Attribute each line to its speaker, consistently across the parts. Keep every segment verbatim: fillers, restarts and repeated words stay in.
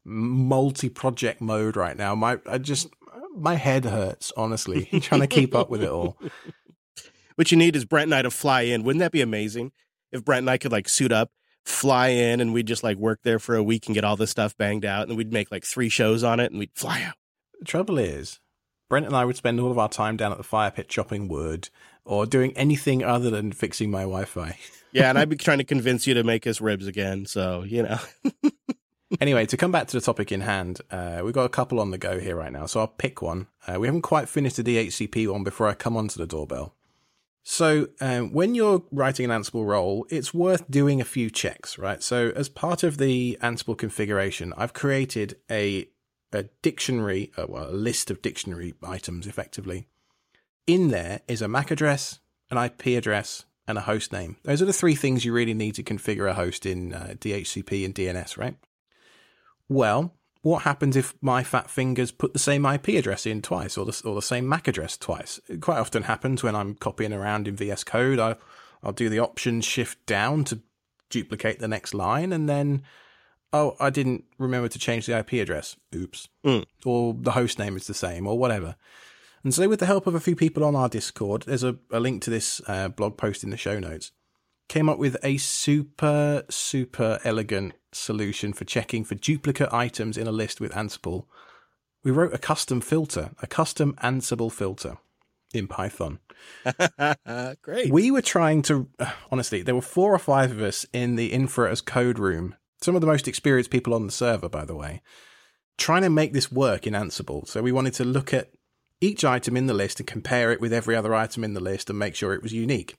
Speaker 1: multi-project mode right now. My, I just, my head hurts, honestly, trying to keep up with it all.
Speaker 2: What you need is Brent and I to fly in. Wouldn't that be amazing if Brent and I could like suit up, fly in, and we'd just like work there for a week and get all this stuff banged out, and we'd make like three shows on it, and we'd fly out.
Speaker 1: The trouble is, Brent and I would spend all of our time down at the fire pit chopping wood or doing anything other than fixing my Wi-Fi.
Speaker 2: Yeah, and I'd be trying to convince you to make us ribs again, so, you know.
Speaker 1: Anyway, to come back to the topic in hand, uh, we've got a couple on the go here right now, so I'll pick one. Uh, we haven't quite finished the D H C P one before I come on to the doorbell. So um, when you're writing an Ansible role, it's worth doing a few checks, right? So as part of the Ansible configuration, I've created a a dictionary, uh, well, a list of dictionary items, effectively. In there is a M A C address, an I P address, and a host name. Those are the three things you really need to configure a host in uh, D H C P and D N S, right? Well, what happens if my fat fingers put the same I P address in twice, or the, or the same M A C address twice? It quite often happens when I'm copying around in V S Code. I, I'll do the option shift down to duplicate the next line, and then, oh, I didn't remember to change the I P address. Oops.
Speaker 2: Mm.
Speaker 1: Or the host name is the same, or whatever. And so with the help of a few people on our Discord, there's a, a link to this uh, blog post in the show notes, came up with a super, super elegant solution for checking for duplicate items in a list with Ansible. We wrote a custom filter, a custom Ansible filter in Python.
Speaker 2: Great.
Speaker 1: We were trying to, honestly, there were four or five of us in the Infra as code room, some of the most experienced people on the server, by the way, trying to make this work in Ansible. So we wanted to look at each item in the list and compare it with every other item in the list and make sure it was unique.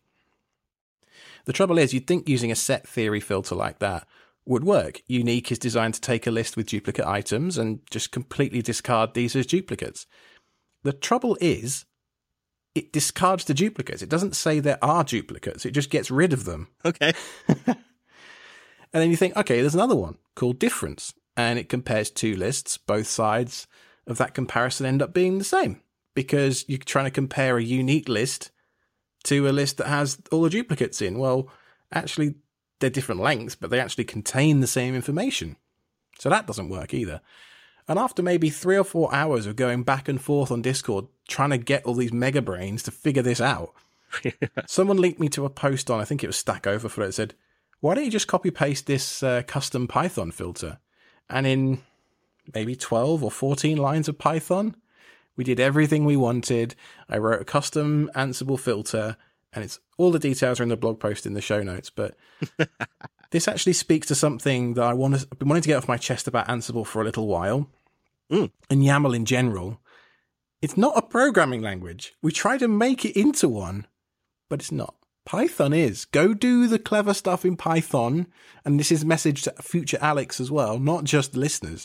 Speaker 1: The trouble is, you'd think using a set theory filter like that would work. Unique is designed to take a list with duplicate items and just completely discard these as duplicates. The trouble is, it discards the duplicates. It doesn't say there are duplicates. It just gets rid of them.
Speaker 2: Okay.
Speaker 1: And then you think, okay, there's another one called difference. And it compares two lists. Both sides of that comparison end up being the same because you're trying to compare a unique list to a list that has all the duplicates in. Well, actually, they're different lengths, but they actually contain the same information. So that doesn't work either. And after maybe three or four hours of going back and forth on Discord, trying to get all these mega brains to figure this out, someone linked me to a post on, I think it was Stack Overflow, that said, why don't you just copy paste this uh, custom Python filter? And in maybe twelve or fourteen lines of Python, we did everything we wanted. I wrote a custom Ansible filter, and it's all the details are in the blog post in the show notes. But this actually speaks to something that I want to, I've been wanting to get off my chest about Ansible for a little while,
Speaker 2: mm.
Speaker 1: and YAML in general. It's not a programming language. We try to make it into one, but it's not. Python is. Go do the clever stuff in Python, and this is a message to future Alex as well, not just listeners.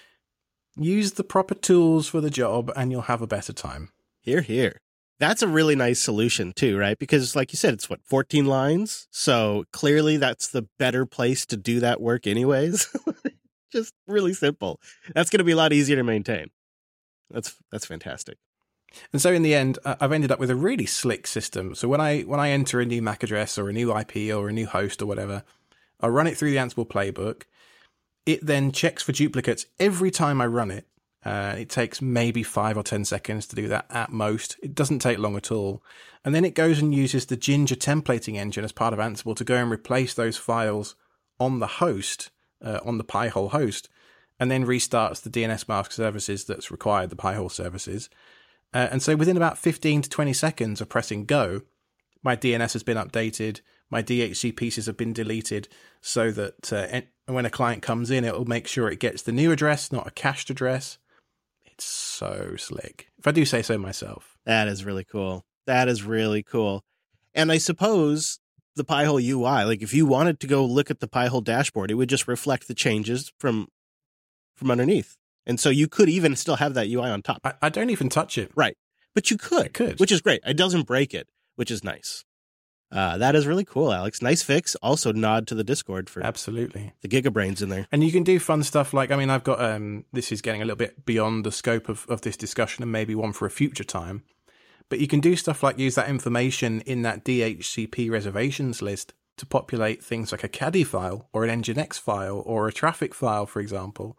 Speaker 1: Use the proper tools for the job and you'll have a better time.
Speaker 2: Hear, hear. That's a really nice solution too, right? Because like you said, it's what, fourteen lines? So clearly that's the better place to do that work anyways. Just really simple. That's going to be a lot easier to maintain. That's that's fantastic.
Speaker 1: And so in the end, uh, I've ended up with a really slick system. So when I when I enter a new M A C address or a new I P or a new host or whatever, I run it through the Ansible playbook. It then checks for duplicates every time I run it. Uh, it takes maybe five or ten seconds to do that at most. It doesn't take long at all. And then it goes and uses the Ginger templating engine as part of Ansible to go and replace those files on the host, uh, on the Pi-hole host, and then restarts the D N S mask services that's required, the Pi-hole services. Uh, and so within about fifteen to twenty seconds of pressing go, my D N S has been updated, my D H C pieces have been deleted, so that uh, when a client comes in, it will make sure it gets the new address, not a cached address. It's so slick, if I do say so myself.
Speaker 2: That is really cool. That is really cool. And I suppose the Pi-hole U I, like if you wanted to go look at the Pi-hole dashboard, it would just reflect the changes from from underneath. And so you could even still have that U I on top.
Speaker 1: I, I don't even touch it.
Speaker 2: Right. But you could,
Speaker 1: I could,
Speaker 2: which is great. It doesn't break it, which is nice. Uh, that is really cool, Alex. Nice fix. Also nod to the Discord for
Speaker 1: absolutely
Speaker 2: the gigabrains in there.
Speaker 1: And you can do fun stuff like, I mean, I've got, um, this is getting a little bit beyond the scope of, of this discussion and maybe one for a future time, but you can do stuff like use that information in that D H C P reservations list to populate things like a caddy file or an Nginx file or a traffic file, for example.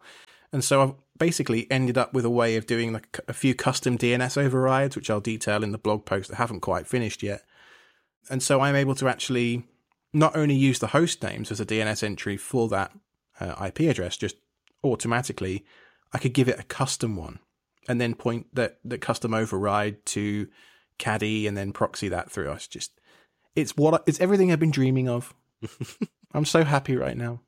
Speaker 1: And so I've basically ended up with a way of doing like a few custom D N S overrides, which I'll detail in the blog post that haven't quite finished yet. And so I'm able to actually not only use the host names as a D N S entry for that uh, I P address, just automatically, I could give it a custom one and then point that, that custom override to Caddy and then proxy that through. It's just, it's what, it's everything I've been dreaming of. I'm so happy right now.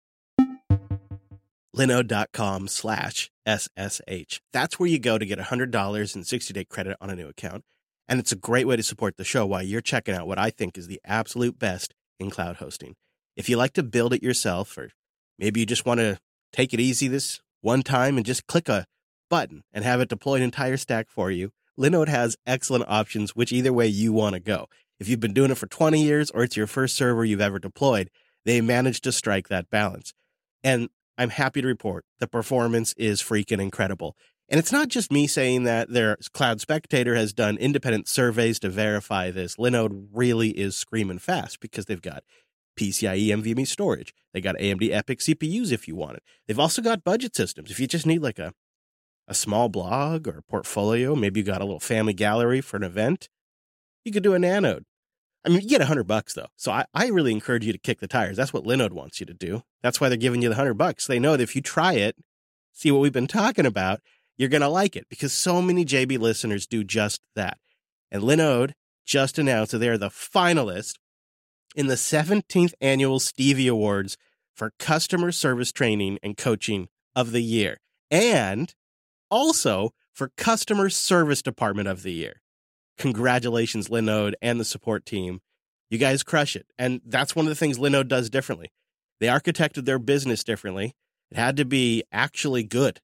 Speaker 2: Linode.com slash SSH. That's where you go to get one hundred dollars in sixty-day credit on a new account. And it's a great way to support the show while you're checking out what I think is the absolute best in cloud hosting. If you like to build it yourself, or maybe you just want to take it easy this one time and just click a button and have it deploy an entire stack for you, Linode has excellent options, which either way you want to go. If you've been doing it for twenty years or it's your first server you've ever deployed, they managed to strike that balance. And I'm happy to report the performance is freaking incredible. And it's not just me saying that. Their Cloud Spectator has done independent surveys to verify this. Linode really is screaming fast because they've got PCIe NVMe storage. They got A M D EPYC C P Us if you want it. They've also got budget systems. If you just need like a, a small blog or a portfolio, maybe you got a little family gallery for an event, you could do a Nanode. I mean, you get a hundred bucks though. So I, I really encourage you to kick the tires. That's what Linode wants you to do. That's why they're giving you the hundred bucks. They know that if you try it, see what we've been talking about, you're going to like it because so many J B listeners do just that. And Linode just announced that they are the finalist in the seventeenth annual Stevie Awards for customer service training and coaching of the year, and also for customer service department of the year. Congratulations, Linode and the support team. You guys crush it. And that's one of the things Linode does differently. They architected their business differently. It had to be actually good.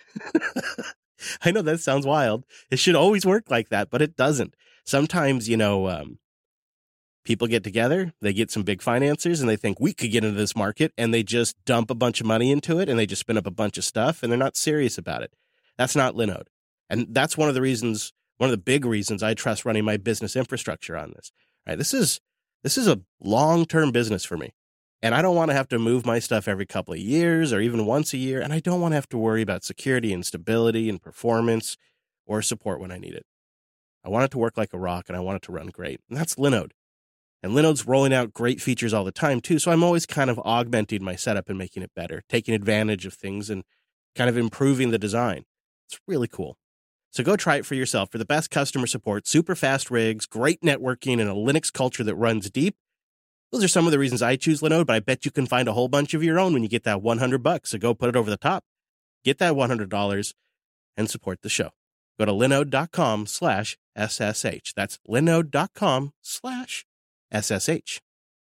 Speaker 2: I know that sounds wild. It should always work like that, but it doesn't. Sometimes, you know, um, people get together, they get some big financiers, and they think we could get into this market, and they just dump a bunch of money into it, and they just spin up a bunch of stuff, and they're not serious about it. That's not Linode. And that's one of the reasons, one of the big reasons I trust running my business infrastructure on this. Right? This is this is a long-term business for me. And I don't want to have to move my stuff every couple of years or even once a year. And I don't want to have to worry about security and stability and performance or support when I need it. I want it to work like a rock, and I want it to run great. And that's Linode. And Linode's rolling out great features all the time, too. So I'm always kind of augmenting my setup and making it better, taking advantage of things and kind of improving the design. It's really cool. So go try it for yourself. For the best customer support, super fast rigs, great networking, and a Linux culture that runs deep. Those are some of the reasons I choose Linode, but I bet you can find a whole bunch of your own when you get that one hundred bucks. So go put it over the top, get that one hundred dollars, and support the show. Go to linode.com slash SSH. That's linode.com slash SSH.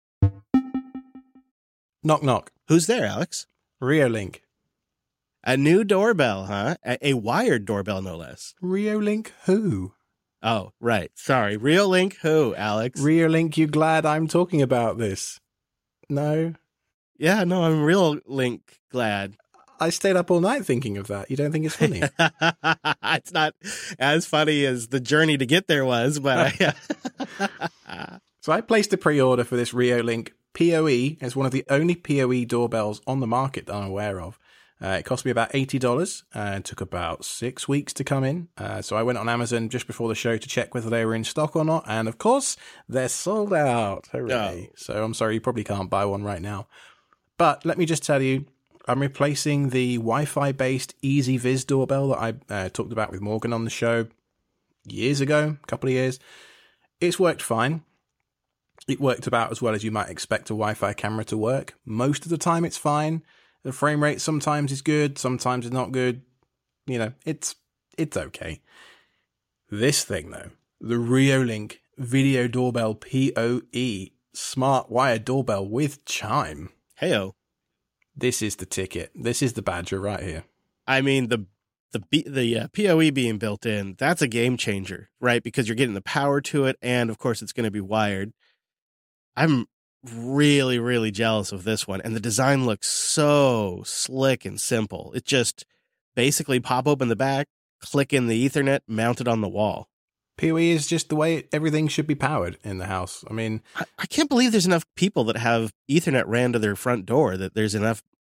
Speaker 1: Knock, knock.
Speaker 2: Who's there, Alex?
Speaker 1: Reolink.
Speaker 2: A new doorbell, huh? A, a wired doorbell, no less.
Speaker 1: Reolink who?
Speaker 2: Oh, right. Sorry. Reolink who, Alex?
Speaker 1: Reolink, you glad I'm talking about this? No?
Speaker 2: Yeah, no, I'm Reolink glad.
Speaker 1: I stayed up all night thinking of that. You don't think it's funny?
Speaker 2: It's not as funny as the journey to get there was, but I...
Speaker 1: So I placed a pre-order for this Reolink P O E. It's one of the only P O E doorbells on the market that I'm aware of. Uh, it cost me about eighty dollars and took about six weeks to come in. Uh, so I went on Amazon just before the show to check whether they were in stock or not. And of course, they're sold out. Hooray. Oh. So I'm sorry, you probably can't buy one right now. But let me just tell you, I'm replacing the Wi-Fi based EasyViz doorbell that I uh, talked about with Morgan on the show years ago, a couple of years. It's worked fine. It worked about as well as you might expect a Wi-Fi camera to work. Most of the time it's fine. The frame rate sometimes is good, sometimes it's not good. You know, it's it's okay. This thing, though, the Reolink Video Doorbell P O E Smart Wired Doorbell with Chime.
Speaker 2: Heyo.
Speaker 1: This is the ticket. This is the badger right here.
Speaker 2: I mean, the the the uh, P O E being built in, that's a game changer, right? Because you're getting the power to it, and of course it's going to be wired. I'm really, really jealous of this one. And the design looks so slick and simple. It just basically pop open the back, click in the Ethernet, mount it on the wall.
Speaker 1: P O E is just the way everything should be powered in the house. I mean,
Speaker 2: I, I can't believe there's enough people that have Ethernet ran to their front door, that there's enough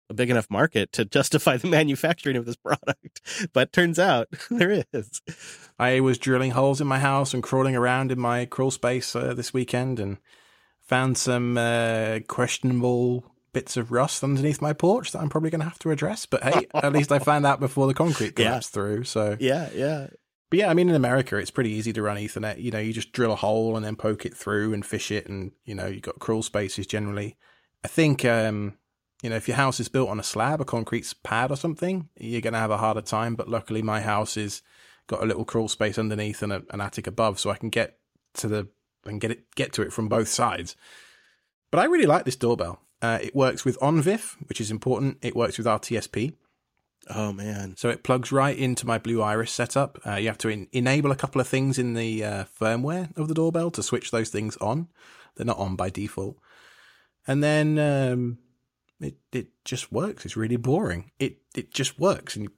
Speaker 2: a big enough market to justify the manufacturing of this product. But turns out there is.
Speaker 1: I was drilling holes in my house and crawling around in my crawl space uh, this weekend and found some uh, questionable bits of rust underneath my porch that I'm probably going to have to address. But hey, at least I found out before the concrete collapsed yeah. through. So
Speaker 2: yeah, yeah.
Speaker 1: But yeah, I mean, in America, it's pretty easy to run Ethernet. You know, you just drill a hole and then poke it through and fish it. And, you know, you've got crawl spaces generally. I think, um, you know, if your house is built on a slab, a concrete pad or something, you're going to have a harder time. But luckily, my house has got a little crawl space underneath and a, an attic above, so I can get to the and get it get to it from both sides. But I really like this doorbell. Uh, it works with OnVIF, which is important. It works with R T S P.
Speaker 2: Oh, man.
Speaker 1: So it plugs right into my Blue Iris setup. Uh, you have to en- enable a couple of things in the uh, firmware of the doorbell to switch those things on. They're not on by default. And then um, it it just works. It's really boring. It it just works. And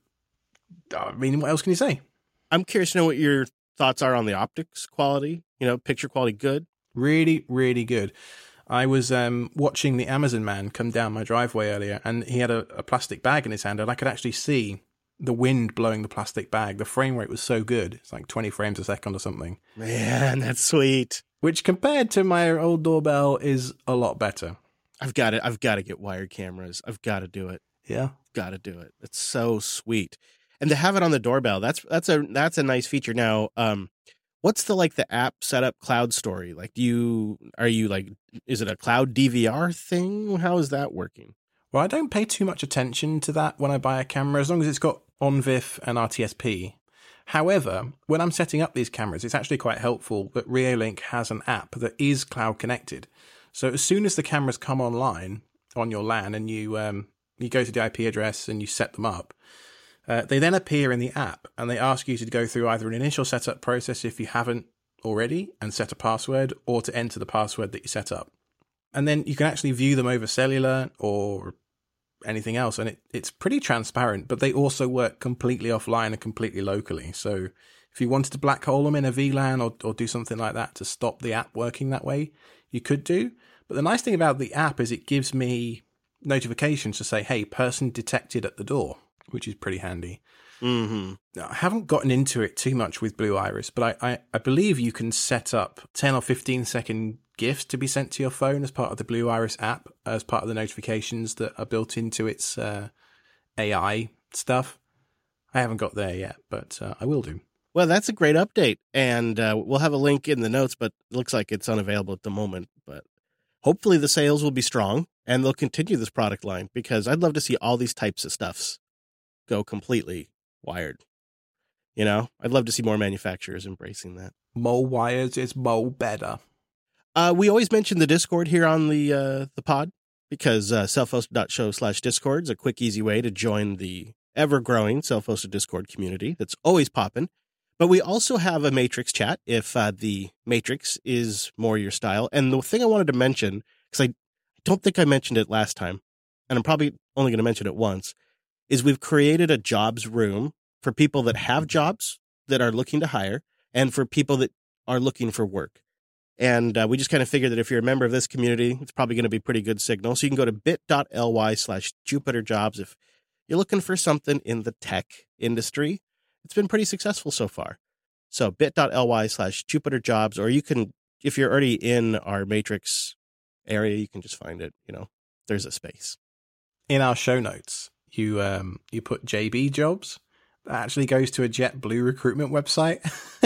Speaker 1: I mean, what else can you say?
Speaker 2: I'm curious to know what your thoughts are on the optics quality. You know, picture quality good?
Speaker 1: Really, really good. I was um, watching the Amazon man come down my driveway earlier, and he had a, a plastic bag in his hand, and I could actually see the wind blowing the plastic bag. The frame rate was so good. It's like twenty frames a second or something.
Speaker 2: Man, that's sweet.
Speaker 1: Which compared to my old doorbell is a lot better.
Speaker 2: I've got to, I've got to get wired cameras. I've got to do it.
Speaker 1: Yeah.
Speaker 2: Got to do it. It's so sweet. And to have it on the doorbell, that's that's a that's a nice feature. Now, um, what's the like the app setup cloud story? Like, do you are you like is it a cloud D V R thing? How is that working?
Speaker 1: Well, I don't pay too much attention to that when I buy a camera, as long as it's got OnVIF and R T S P. However, when I'm setting up these cameras, it's actually quite helpful that Reolink has an app that is cloud connected. So as soon as the cameras come online on your LAN and you um, you go to the I P address and you set them up, Uh, they then appear in the app, and they ask you to go through either an initial setup process if you haven't already and set a password, or to enter the password that you set up. And then you can actually view them over cellular or anything else, and it, it's pretty transparent, but they also work completely offline and completely locally. So if you wanted to black hole them in a V LAN or, or do something like that to stop the app working that way, you could do. But the nice thing about the app is it gives me notifications to say, hey, person detected at the door, which is pretty handy.
Speaker 2: Mm-hmm.
Speaker 1: I haven't gotten into it too much with Blue Iris, but I, I, I believe you can set up ten or fifteen second GIFs to be sent to your phone as part of the Blue Iris app, as part of the notifications that are built into its uh, A I stuff. I haven't got there yet, but uh, I will do.
Speaker 2: Well, that's a great update, and uh, we'll have a link in the notes, but it looks like it's unavailable at the moment. But hopefully the sales will be strong, and they'll continue this product line, because I'd love to see all these types of stuffs go completely wired. You know, I'd love to see more manufacturers embracing that.
Speaker 1: More wires is more better.
Speaker 2: Uh, we always mention the Discord here on the uh, the pod, because uh, self-hosted.show slash Discord is a quick, easy way to join the ever-growing self-hosted Discord community that's always popping. But we also have a Matrix chat if uh, the Matrix is more your style. And the thing I wanted to mention, because I don't think I mentioned it last time, and I'm probably only going to mention it once, is we've created a jobs room for people that have jobs that are looking to hire, and for people that are looking for work. And uh, we just kind of figured that if you're a member of this community, it's probably going to be pretty good signal. So you can go to bit.ly slash Jupiter Jobs if you're looking for something in the tech industry. It's been pretty successful so far. So bit.ly slash Jupiter Jobs, or you can, if you're already in our Matrix area, you can just find it. You know, there's a space.
Speaker 1: In our show notes, you um you put J B Jobs. That actually goes to a JetBlue recruitment website.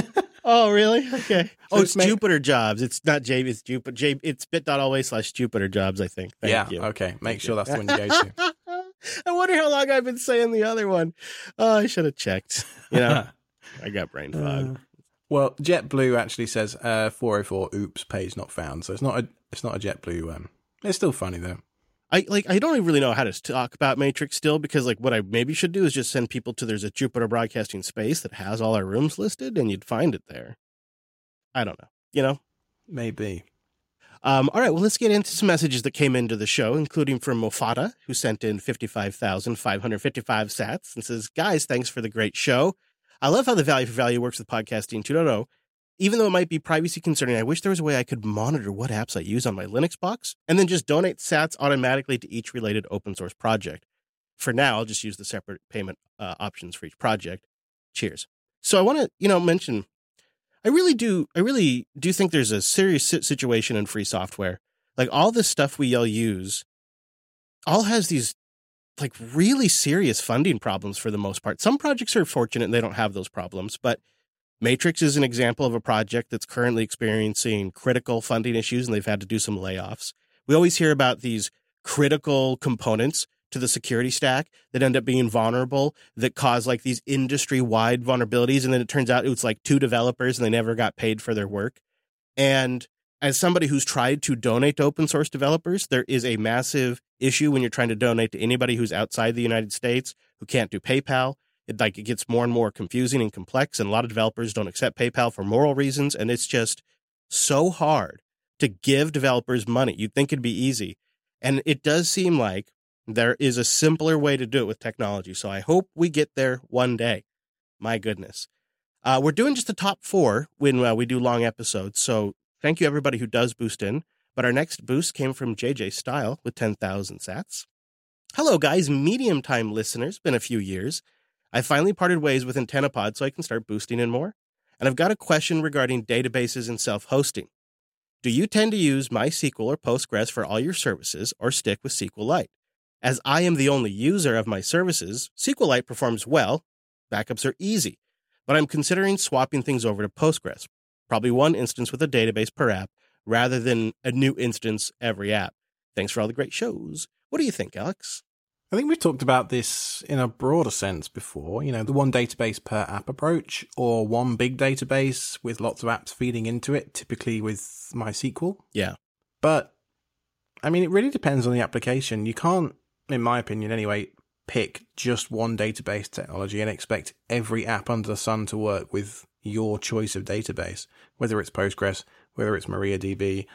Speaker 2: Oh, really? Okay.
Speaker 1: So
Speaker 2: oh, it's,
Speaker 1: it's
Speaker 2: Jupiter Jobs. It's not J B, it's Jupiter. J, it's bit.ly slash Jupiter Jobs, I think. Thank
Speaker 1: yeah,
Speaker 2: you.
Speaker 1: okay. Make Thank sure you. That's the one you go to.
Speaker 2: I wonder how long I've been saying the other one. Oh, I should have checked. You know, I got brain fog.
Speaker 1: Uh, well, JetBlue actually says uh, four oh four. Oops, page not found. So it's not a it's not a JetBlue. Um, it's still funny though.
Speaker 2: I like. I don't even really know how to talk about Matrix still, because like what I maybe should do is just send people to there's a Jupiter Broadcasting space that has all our rooms listed, and you'd find it there. I don't know. You know,
Speaker 1: maybe.
Speaker 2: Um, all right, well, let's get into some messages that came into the show, including from Mofata, who sent in fifty-five thousand five hundred fifty-five sats and says, guys, thanks for the great show. I love how the value for value works with podcasting two point oh. Even though it might be privacy concerning, I wish there was a way I could monitor what apps I use on my Linux box and then just donate sats automatically to each related open source project. for now, I'll just use the separate payment uh, options for each project. Cheers. So I want to, you know, mention, I really do, I really do think there's a serious situation in free software. Like all this stuff we all use, all has these like really serious funding problems for the most part. Some projects are fortunate and they don't have those problems, but Matrix is an example of a project that's currently experiencing critical funding issues and they've had to do some layoffs. We always hear about these critical components to the security stack that end up being vulnerable, that cause like these industry-wide vulnerabilities. And then it turns out it was like two developers and they never got paid for their work. And as somebody who's tried to donate to open source developers, there is a massive issue when you're trying to donate to anybody who's outside the United States who can't do PayPal. It like it gets more and more confusing and complex, and a lot of developers don't accept PayPal for moral reasons, and it's just so hard to give developers money. You'd think it'd be easy, and it does seem like there is a simpler way to do it with technology. So I hope we get there one day. My goodness, uh, we're doing just the top four when uh, we do long episodes. So thank you everybody who does boost in. But our next boost came from J J Style with ten thousand sats. Hello guys, medium time listeners. Been a few years. I finally parted ways with AntennaPod so I can start boosting in more. And I've got a question regarding databases and self-hosting. Do you tend to use MySQL or Postgres for all your services or stick with SQLite? As I am the only user of my services, SQLite performs well. Backups are easy. But I'm considering swapping things over to Postgres. Probably one instance with a database per app rather than a new instance every app. Thanks for all the great shows. What do you think, Alex?
Speaker 1: I think we've talked about this in a broader sense before, you know, the one database per app approach or one big database with lots of apps feeding into it, typically with MySQL.
Speaker 2: Yeah.
Speaker 1: But, I mean, it really depends on the application. You can't, in my opinion anyway, pick just one database technology and expect every app under the sun to work with your choice of database, whether it's Postgres, whether it's MariaDB,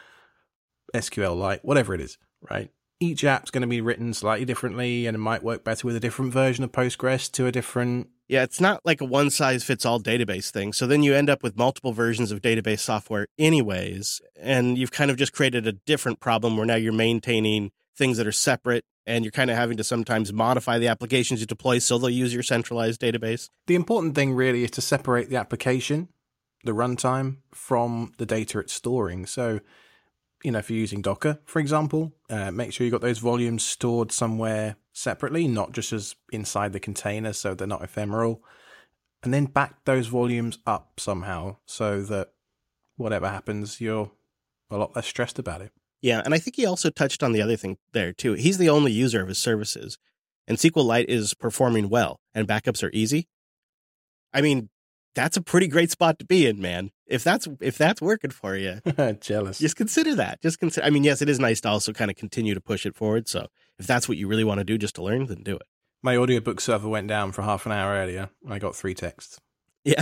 Speaker 1: SQLite, whatever it is, right? Each app's going to be written slightly differently, and it might work better with a different version of Postgres to a different...
Speaker 2: Yeah, it's not like a one-size-fits-all database thing. So then you end up with multiple versions of database software anyways, and you've kind of just created a different problem where now you're maintaining things that are separate, and you're kind of having to sometimes modify the applications you deploy so they'll use your centralized database.
Speaker 1: The important thing really is to separate the application, the runtime, from the data it's storing. So, you know, if you're using Docker, for example, uh, make sure you've got those volumes stored somewhere separately, not just as inside the container so they're not ephemeral. And then back those volumes up somehow so that whatever happens, you're a lot less stressed about it.
Speaker 2: Yeah, and I think he also touched on the other thing there, too. He's the only user of his services, and SQLite is performing well, and backups are easy. I mean, that's a pretty great spot to be in, man. If that's if that's working for you.
Speaker 1: Jealous.
Speaker 2: Just consider that. Just consider. I mean, yes, it is nice to also kind of continue to push it forward. So if that's what you really want to do just to learn, then do it.
Speaker 1: My audiobook server went down for half an hour earlier. I got three texts.
Speaker 2: Yeah.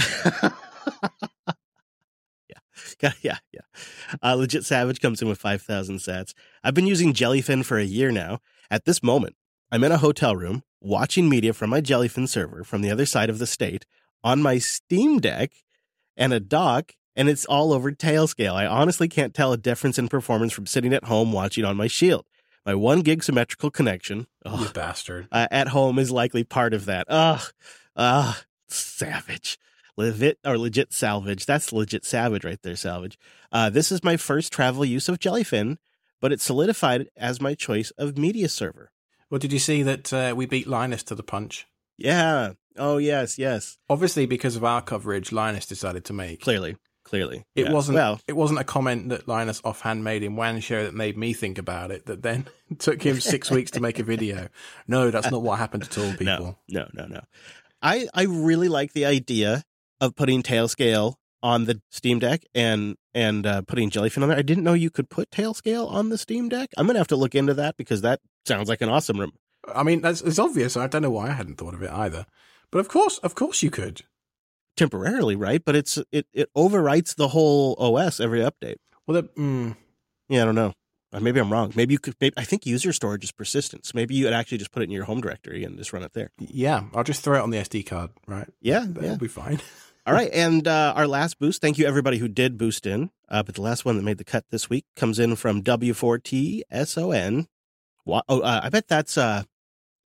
Speaker 2: yeah. Yeah. Yeah. Uh, Legit Savage comes in with five thousand sats. I've been using Jellyfin for a year now. At this moment, I'm in a hotel room watching media from my Jellyfin server from the other side of the state on my Steam Deck and a dock, and it's all over Tailscale. I honestly can't tell a difference in performance from sitting at home watching on my Shield. My one gig symmetrical connection, ugh,
Speaker 1: you bastard,
Speaker 2: uh, at home is likely part of that. Ugh, ugh, savage. Legit or legit salvage. That's legit savage right there, salvage. Uh, this is my first travel use of Jellyfin, but it solidified as my choice of media server.
Speaker 1: Well, did you see that uh, we beat Linus to the punch?
Speaker 2: Yeah. Oh, yes, yes.
Speaker 1: Obviously, because of our coverage, Linus decided to make.
Speaker 2: Clearly, clearly.
Speaker 1: It
Speaker 2: yeah.
Speaker 1: wasn't
Speaker 2: well,
Speaker 1: It wasn't a comment that Linus offhand made in WAN Show that made me think about it, that then took him six weeks to make a video. No, that's not what happened at all, people.
Speaker 2: No, no, no, no. I, I really like the idea of putting Tailscale on the Steam Deck and and uh, putting Jellyfin on there. I didn't know you could put Tailscale on the Steam Deck. I'm going to have to look into that because that sounds like an awesome room.
Speaker 1: I mean, that's, it's obvious. I don't know why I hadn't thought of it either. But of course, of course you could.
Speaker 2: Temporarily, right? But it's it, it overwrites the whole O S every update.
Speaker 1: Well, that, mm.
Speaker 2: yeah, I don't know. Uh, maybe I'm wrong. Maybe you could. Maybe, I think user storage is persistent. So maybe you would actually just put it in your home directory and just run it there.
Speaker 1: Yeah, I'll just throw it on the S D card, right?
Speaker 2: Yeah,
Speaker 1: That'll
Speaker 2: yeah.
Speaker 1: be fine.
Speaker 2: All right, and uh, our last boost. Thank you everybody who did boost in. Uh, but the last one that made the cut this week comes in from W four T S O N. Oh, uh, I bet that's uh,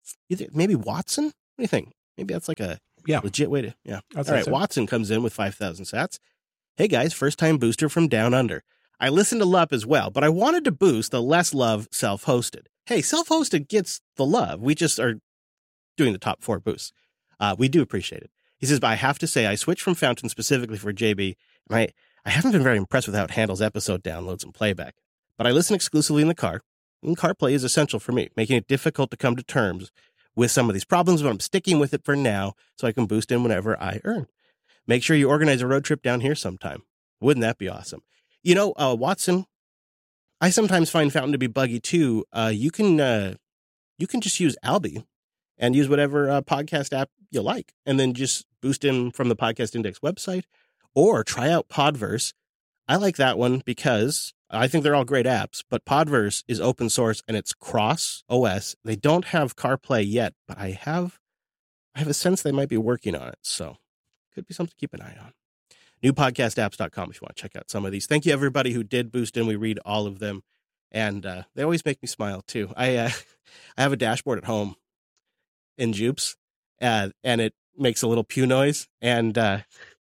Speaker 2: Either, maybe Watson? What do you think? Maybe that's like a
Speaker 1: Yeah.
Speaker 2: legit way to, yeah.
Speaker 1: I'd
Speaker 2: All
Speaker 1: say
Speaker 2: right,
Speaker 1: so.
Speaker 2: Watson comes in with five thousand sats. Hey guys, first time booster from Down Under. I listened to L U P as well, but I wanted to boost the less love self-hosted. Hey, self-hosted gets the love. We just are doing the top four boosts. Uh, we do appreciate it. He says, but I have to say, I switched from Fountain specifically for J B, and I, I haven't been very impressed with how it handles episode downloads and playback. But I listen exclusively in the car, and CarPlay is essential for me, making it difficult to come to terms with some of these problems, but I'm sticking with it for now so I can boost in whenever I earn. Make sure you organize a road trip down here sometime. Wouldn't that be awesome? You know, uh, Watson, I sometimes find Fountain to be buggy too. Uh, you can uh, you can just use Albi and use whatever uh, podcast app you like, and then just boost in from the Podcast Index website, or try out Podverse. I like that one because I think they're all great apps, but Podverse is open source and it's cross O S. They don't have CarPlay yet, but I have I have a sense they might be working on it, so could be something to keep an eye on. new podcast apps dot com if you want to check out some of these. Thank you, everybody who did boost in. We read all of them, and uh, they always make me smile, too. I uh, I have a dashboard at home in Jupes, uh, and it makes a little pew noise, and uh,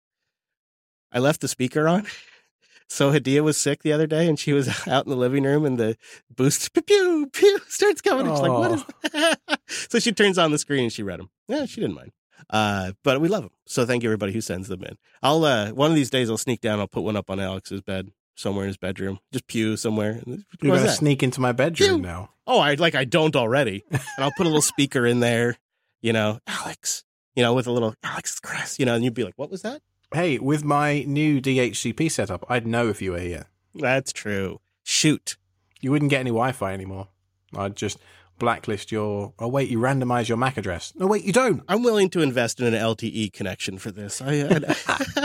Speaker 2: I left the speaker on. So Hadia was sick the other day, and she was out in the living room, and the boost pew pew, pew starts coming. And she's like, "What is that?" So she turns on the screen and she read them. Yeah, she didn't mind. Uh, but we love them. So thank you everybody who sends them in. I'll uh, one of these days I'll sneak down. I'll put one up on Alex's bed somewhere in his bedroom, just pew somewhere.
Speaker 1: You're going to sneak into my bedroom pew. Now.
Speaker 2: Oh, I like I don't already, and I'll put a little speaker in there. You know, Alex. You know, with a little Alex Crest. You know, and you'd be like, "What was that?"
Speaker 1: Hey, with my new D H C P setup, I'd know if you were here.
Speaker 2: That's true. Shoot.
Speaker 1: You wouldn't get any Wi-Fi anymore. I'd just blacklist your... Oh, wait, you randomize your M A C address. No, wait, you don't.
Speaker 2: I'm willing to invest in an L T E connection for this. I, I,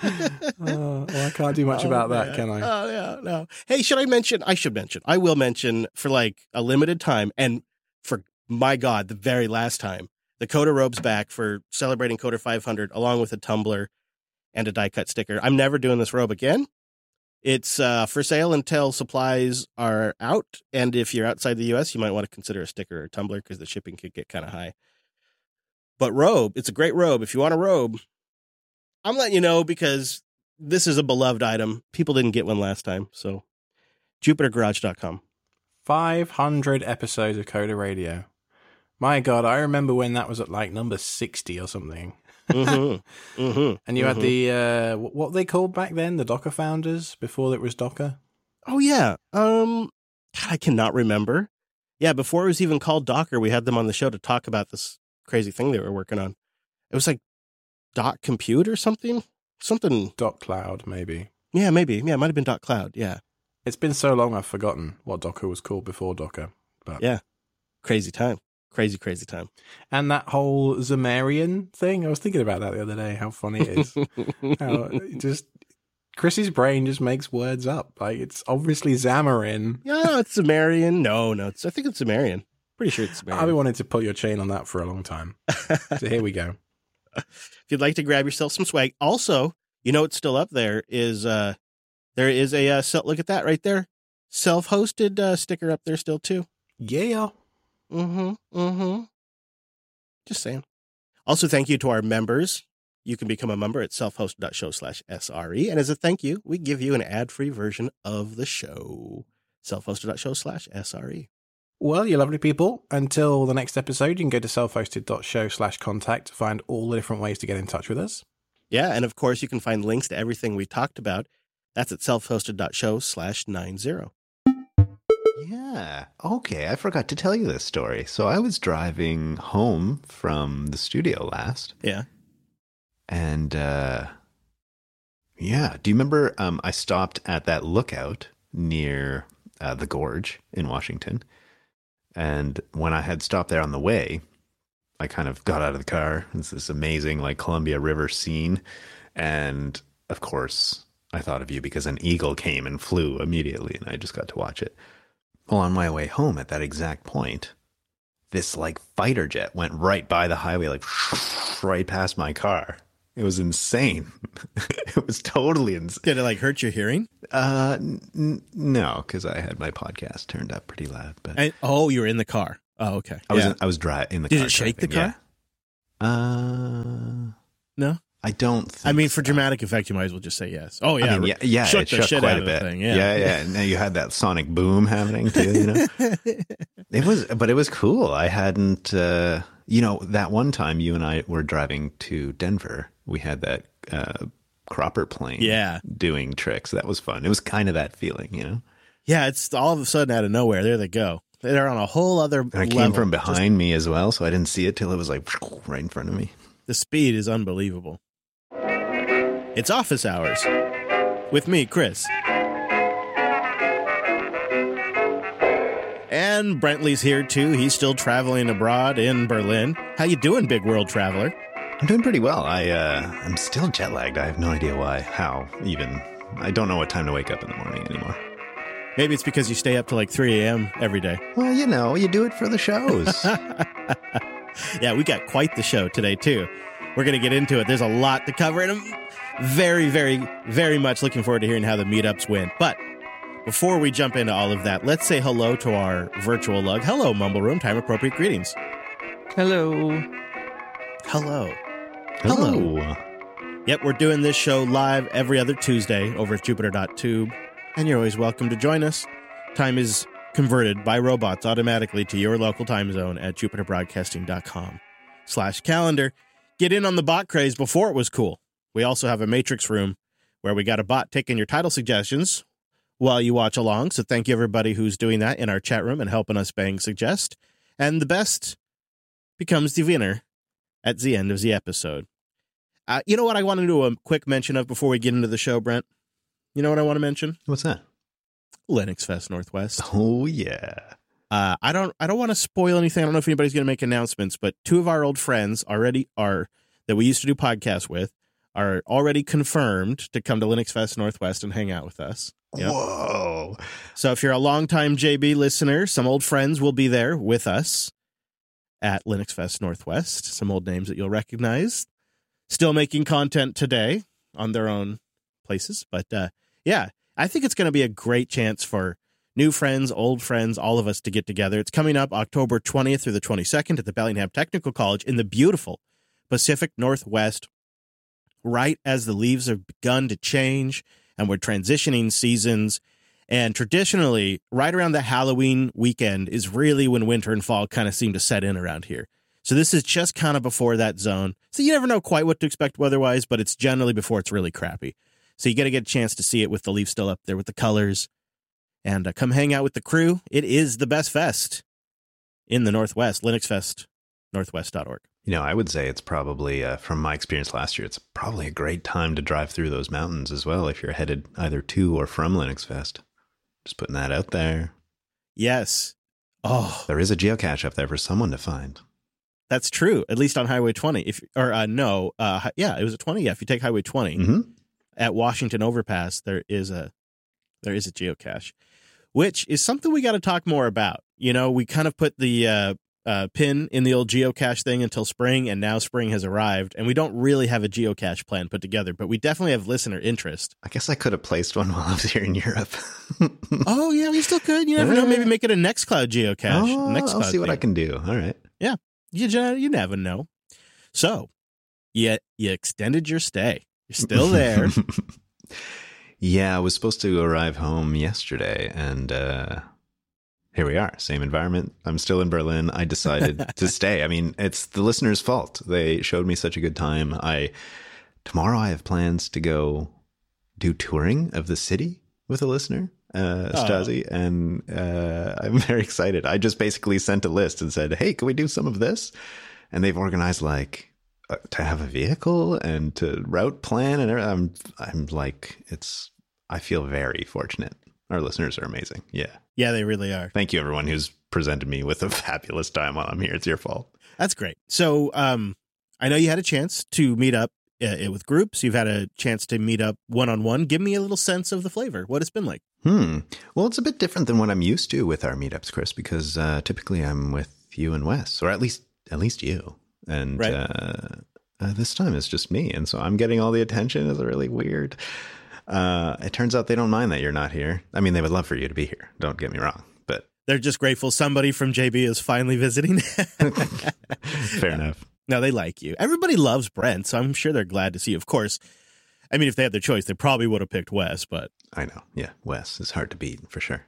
Speaker 1: oh, well, I can't do much
Speaker 2: oh,
Speaker 1: about
Speaker 2: man.
Speaker 1: that, can I?
Speaker 2: Oh, yeah, no. Hey, should I mention... I should mention. I will mention for like a limited time, and for, my God, the very last time, the Coda robe's back for celebrating Coda five hundred, along with a tumbler and a die-cut sticker. I'm never doing this robe again. It's uh, for sale until supplies are out, and if you're outside the U S, you might want to consider a sticker or a tumbler because the shipping could get kind of high. But robe, it's a great robe. If you want a robe, I'm letting you know because this is a beloved item. People didn't get one last time, so Jupiter Garage dot com.
Speaker 1: five hundred episodes of Coda Radio. My God, I remember when that was at like number sixty or something.
Speaker 2: mm-hmm. Mm-hmm.
Speaker 1: And you
Speaker 2: mm-hmm.
Speaker 1: had the, uh, what they called back then, the Docker founders, before it was Docker?
Speaker 2: Oh, yeah. Um, God, I cannot remember. Yeah, before it was even called Docker, we had them on the show to talk about this crazy thing they were working on. It was like Dot Compute or something? Something.
Speaker 1: Dot Cloud, maybe.
Speaker 2: Yeah, maybe. Yeah, it might have been Dot Cloud, yeah.
Speaker 1: It's been so long I've forgotten what Docker was called before Docker. But
Speaker 2: yeah, crazy time. Crazy, crazy time.
Speaker 1: And that whole Zamarian thing, I was thinking about that the other day, how funny it is. how it just Chrissy's brain just makes words up. Like, it's obviously Xamarin.
Speaker 2: Yeah, it's Zamarian. No, no, it's, I think it's Zamarian. Pretty sure it's Zamarian.
Speaker 1: I've been wanting to pull your chain on that for a long time. So here we go.
Speaker 2: If you'd like to grab yourself some swag. Also, you know what's still up there is, uh, there is a, uh, look at that right there. Self-hosted uh, sticker up there still, too.
Speaker 1: Yeah.
Speaker 2: Mm-hmm. Mm-hmm. Just saying. Also, thank you to our members. You can become a member at selfhosted.show slash SRE. And as a thank you, we give you an ad-free version of the show. selfhosted.show slash SRE.
Speaker 1: Well, you lovely people, until the next episode, you can go to selfhosted.show slash contact to find all the different ways to get in touch with us.
Speaker 2: Yeah, and of course, you can find links to everything we talked about. That's at selfhosted.show slash 90.
Speaker 3: Yeah. Okay, I forgot to tell you this story. So I was driving home from the studio last.
Speaker 2: Yeah.
Speaker 3: And, uh, yeah. Do you remember um, I stopped at that lookout near uh, the Gorge in Washington? And when I had stopped there on the way, I kind of got out of the car. It's this amazing, like, Columbia River scene. And, of course, I thought of you because an eagle came and flew immediately, and I just got to watch it. Well, on my way home at that exact point, this like fighter jet went right by the highway, like right past my car. It was insane. It was totally insane.
Speaker 2: Did it like hurt your hearing?
Speaker 3: Uh, n- no, because I had my podcast turned up pretty loud. But
Speaker 2: I, oh, you were in the car. Oh, okay.
Speaker 3: I was
Speaker 2: Yeah.
Speaker 3: in, I was dry in the
Speaker 2: Did
Speaker 3: car.
Speaker 2: it shake the
Speaker 3: driving,
Speaker 2: car?
Speaker 3: Yeah. Uh,
Speaker 2: No?
Speaker 3: I don't think
Speaker 2: I mean, for
Speaker 3: so.
Speaker 2: dramatic effect, you might as well just say yes. Oh, yeah.
Speaker 3: I mean, yeah, yeah,
Speaker 2: shook
Speaker 3: it
Speaker 2: the
Speaker 3: shook
Speaker 2: shit
Speaker 3: quite
Speaker 2: out
Speaker 3: a
Speaker 2: of the
Speaker 3: bit.
Speaker 2: thing,
Speaker 3: yeah.
Speaker 2: yeah.
Speaker 3: yeah, yeah. Now you had that sonic boom happening too. You know, it was, but it was cool. I hadn't, uh, you know, that one time you and I were driving to Denver. We had that uh, cropper plane,
Speaker 2: Yeah.
Speaker 3: doing tricks. That was fun. It was kind of that feeling, you know.
Speaker 2: Yeah, it's all of a sudden out of nowhere. There they go. They're on a whole other
Speaker 3: And it
Speaker 2: level.
Speaker 3: came from behind me as well, so I didn't see it till it was like right in front of me.
Speaker 2: The speed is unbelievable. It's office hours with me, Chris. And Brentley's here too. He's still traveling abroad in Berlin. How you doing, big world traveler?
Speaker 3: I'm doing pretty well. I uh, I'm still jet lagged. I have no idea why, how, even. I don't know what time to wake up in the morning anymore.
Speaker 2: Maybe it's because you stay up till like three a.m. every day.
Speaker 3: Well, you know, you do it for the shows.
Speaker 2: Yeah, we got quite the show today, too. We're going to get into it. There's a lot to cover, and I'm very, very, very much looking forward to hearing how the meetups went. But before we jump into all of that, let's say hello to our virtual lug. Hello, Mumble Room. Time-appropriate greetings.
Speaker 1: Hello.
Speaker 2: Hello.
Speaker 3: Hello.
Speaker 2: Yep, we're doing this show live every other Tuesday over at Jupiter dot tube, and you're always welcome to join us. Time is converted by robots automatically to your local time zone at jupiter broadcasting dot com slash calendar. Get in on the bot craze before it was cool. We also have a Matrix room where we got a bot taking your title suggestions while you watch along. So thank you, everybody who's doing that in our chat room and helping us bang suggest. And the best becomes the winner at the end of the episode. Uh, you know what I want to do a quick mention of before we get into the show, Brent? You know what I want to mention?
Speaker 3: What's that?
Speaker 2: Linux Fest Northwest.
Speaker 3: Oh, yeah.
Speaker 2: Uh, I don't I don't want to spoil anything. I don't know if anybody's going to make announcements, but two of our old friends already are, that we used to do podcasts with, are already confirmed to come to Linux Fest Northwest and hang out with us. Yep.
Speaker 3: Whoa.
Speaker 2: So if you're a longtime J B listener, some old friends will be there with us at Linux Fest Northwest. Some old names that you'll recognize. Still making content today on their own places. But uh, yeah, I think it's going to be a great chance for new friends, old friends, all of us to get together. It's coming up October twentieth through the twenty-second at the Bellingham Technical College in the beautiful Pacific Northwest, right as the leaves have begun to change and we're transitioning seasons. And traditionally, right around the Halloween weekend is really when winter and fall kind of seem to set in around here. So this is just kind of before that zone. So you never know quite what to expect weather-wise, but it's generally before it's really crappy. So you got to get a chance to see it with the leaves still up there with the colors. And uh, come hang out with the crew. It is the best fest in the Northwest, Linux Fest Northwest dot org.
Speaker 3: You know, I would say it's probably, uh, from my experience last year, it's probably a great time to drive through those mountains as well if you're headed either to or from Linux Fest. Just putting that out there.
Speaker 2: Yes. Oh,
Speaker 3: There is a geocache up there for someone to find.
Speaker 2: that's true. At least on Highway twenty. If or uh, no, uh, hi- yeah, it was a twenty. Yeah, if you take Highway twenty
Speaker 3: Mm-hmm.
Speaker 2: at Washington Overpass, there is a there is a geocache, which is something we got to talk more about. You know, we kind of put the uh, uh, pin in the old geocache thing until spring, and now spring has arrived, and we don't really have a geocache plan put together, but we definitely have listener interest.
Speaker 3: I guess I could have placed one while I was here in Europe.
Speaker 2: Oh yeah, we still could. You never know. Maybe make it a Nextcloud geocache.
Speaker 3: Oh,
Speaker 2: Nextcloud
Speaker 3: I'll see what
Speaker 2: thing.
Speaker 3: I can do. All right.
Speaker 2: You ju- you never know. So, you you extended your stay. You're still there.
Speaker 3: Yeah, I was supposed to arrive home yesterday, and uh, here we are. Same environment. I'm still in Berlin. I decided to stay. I mean, it's the listeners' fault. They showed me such a good time. I tomorrow I have plans to go do touring of the city with a listener, uh,
Speaker 2: Oh.
Speaker 3: Stasi, and uh, I'm very excited. I just basically sent a list and said, "Hey, can we do some of this?" And they've organized like uh, to have a vehicle and to route plan and everything. I'm I'm like it's. I feel very fortunate. Our listeners are amazing. Yeah,
Speaker 2: Yeah, they really are.
Speaker 3: thank you everyone who's presented me with a fabulous time while I'm here. It's your fault.
Speaker 2: That's great. So, um, I know you had a chance to meet up uh, with groups. You've had a chance to meet up one on one. Give me a little sense of the flavor. What it's been like.
Speaker 3: Hmm. Well, it's a bit different than what I'm used to with our meetups, Chris, because uh, typically I'm with you and Wes, or at least at least you. And
Speaker 2: Right.
Speaker 3: uh, uh, this time it's just me, and so I'm getting all the attention. It's really weird. Uh, it turns out they don't mind that you're not here. I mean, they would love for you to be here. Don't get me wrong, but
Speaker 2: They're just grateful somebody from J B is finally visiting.
Speaker 3: Fair enough.
Speaker 2: No, they like you. Everybody loves Brent, so I'm sure they're glad to see you. Of course, I mean, if they had their choice, they probably would have picked Wes, but...
Speaker 3: I know. Yeah, Wes is hard to beat, for sure.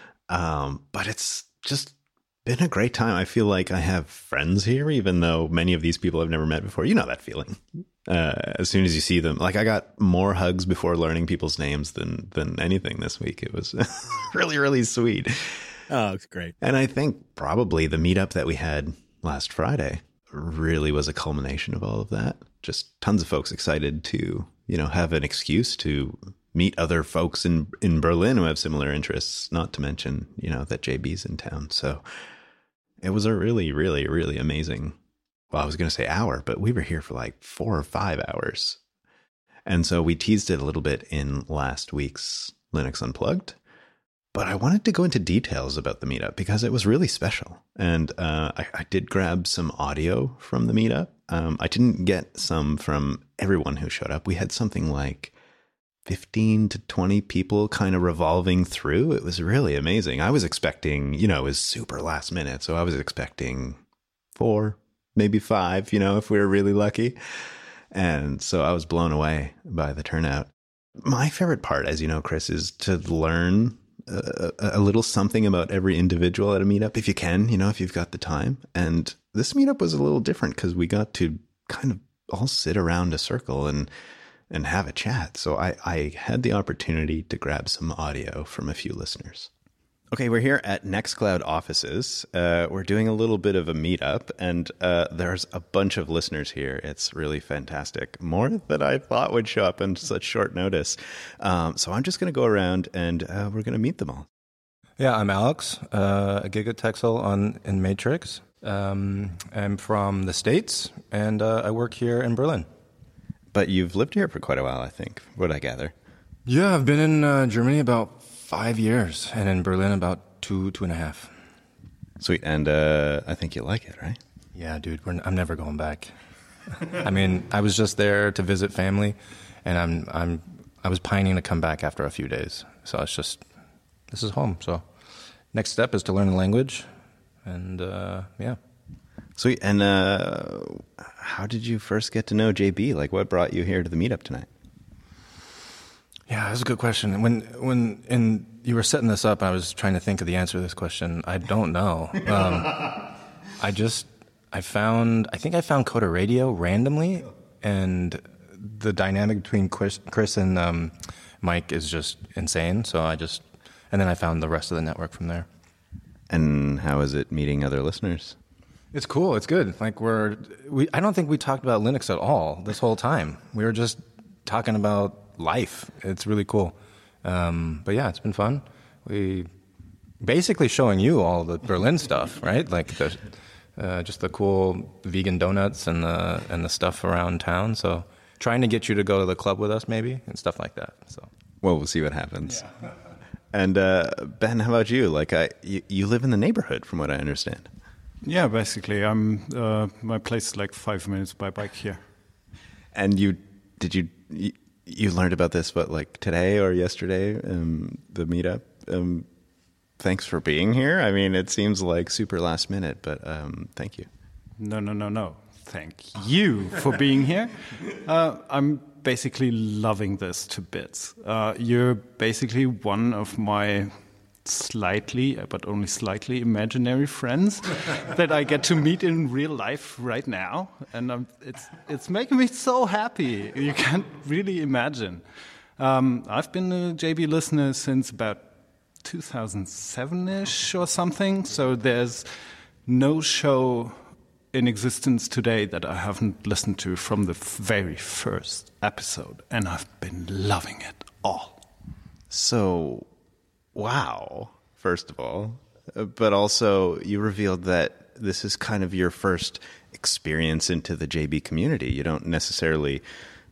Speaker 3: Um, but it's just been a great time. I feel like I have friends here, even though many of these people I've never met before. You know that feeling. Uh, as soon as you see them. Like, I got more hugs before learning people's names than, than anything this week. It was really, really sweet.
Speaker 2: Oh, it's great.
Speaker 3: And I think probably the meetup that we had last Friday really was a culmination of all of that. Just tons of folks excited to, you know, have an excuse to meet other folks in, in Berlin who have similar interests, not to mention, you know, that J B's in town. So it was a really, really, really amazing, well, I was going to say hour, but we were here for like four or five hours. And so we teased it a little bit in last week's Linux Unplugged. But I wanted to go into details about the meetup because it was really special. And uh, I, I did grab some audio from the meetup. Um, I didn't get some from everyone who showed up. We had something like fifteen to twenty people kind of revolving through. It was really amazing. I was expecting, you know, it was super last minute. So I was expecting four, maybe five, you know, if we were really lucky. And so I was blown away by the turnout. My favorite part, as you know, Chris, is to learn A, a little something about every individual at a meetup, if you can, you know, if you've got the time. And this meetup was a little different because we got to kind of all sit around a circle and and have a chat. So I, I had the opportunity to grab some audio from a few listeners. Okay, we're here at Nextcloud offices. Uh, we're doing a little bit of a meetup, and uh, there's a bunch of listeners here. It's really fantastic. More than I thought would show up on such short notice. Um, so I'm just going to go around, and uh, we're going to meet them all.
Speaker 4: Yeah, I'm Alex, uh, a Gigatexel on in Matrix. Um, I'm from the States, and uh, I work here in Berlin.
Speaker 3: But you've lived here for quite a while, I think, what I gather.
Speaker 4: Yeah, I've been in uh, Germany about five years, and in Berlin about two, two and a half.
Speaker 3: Sweet, and uh, I think you like it, right?
Speaker 4: Yeah, dude, we're, I'm never going back. I mean, I was just there to visit family, and I'm I'm I was pining to come back after a few days. So it's just, this is home. So next step is to learn the language, and uh, yeah.
Speaker 3: Sweet, and uh, how did you first get to know J B? Like, what brought you here to the meetup tonight?
Speaker 4: Yeah, that's a good question. When when and you were setting this up, I was trying to think of the answer to this question. I don't know. Um, I just I found I think I found Coder Radio randomly, and the dynamic between Chris, Chris and um, Mike is just insane. So I just and then I found the rest of the network from there.
Speaker 3: And how is it meeting other listeners?
Speaker 4: It's cool. It's good. Like we're we I don't think we talked about Linux at all this whole time. We were just talking about life. It's really cool. Um, but yeah, it's been fun. We basically showing you all the Berlin stuff, right? Like the, uh, just the cool vegan donuts and the and the stuff around town. So trying to get you to go to the club with us maybe and stuff like that. So
Speaker 3: well, we'll see what happens. Yeah. And uh, Ben, how about you? Like I, you, you live in the neighborhood, from what I understand.
Speaker 5: Yeah, basically, I'm. Uh, my place is like five minutes by bike here.
Speaker 3: And you did you. you You learned about this, but like today or yesterday, um, the meetup. Um, thanks for being here. I mean, it seems like super last minute, but um, thank you.
Speaker 5: No, no, no, no. Thank you for being here. Uh, I'm basically loving this to bits. Uh, you're basically one of my slightly, but only slightly imaginary friends that I get to meet in real life right now, and I'm, it's it's making me so happy. You can't really imagine. Um, I've been a J B listener since about two thousand seven-ish or something, so there's no show in existence today that I haven't listened to from the very first episode, and I've been loving it all.
Speaker 3: So, wow, first of all, but also you revealed that this is kind of your first experience into the J B community. You don't necessarily,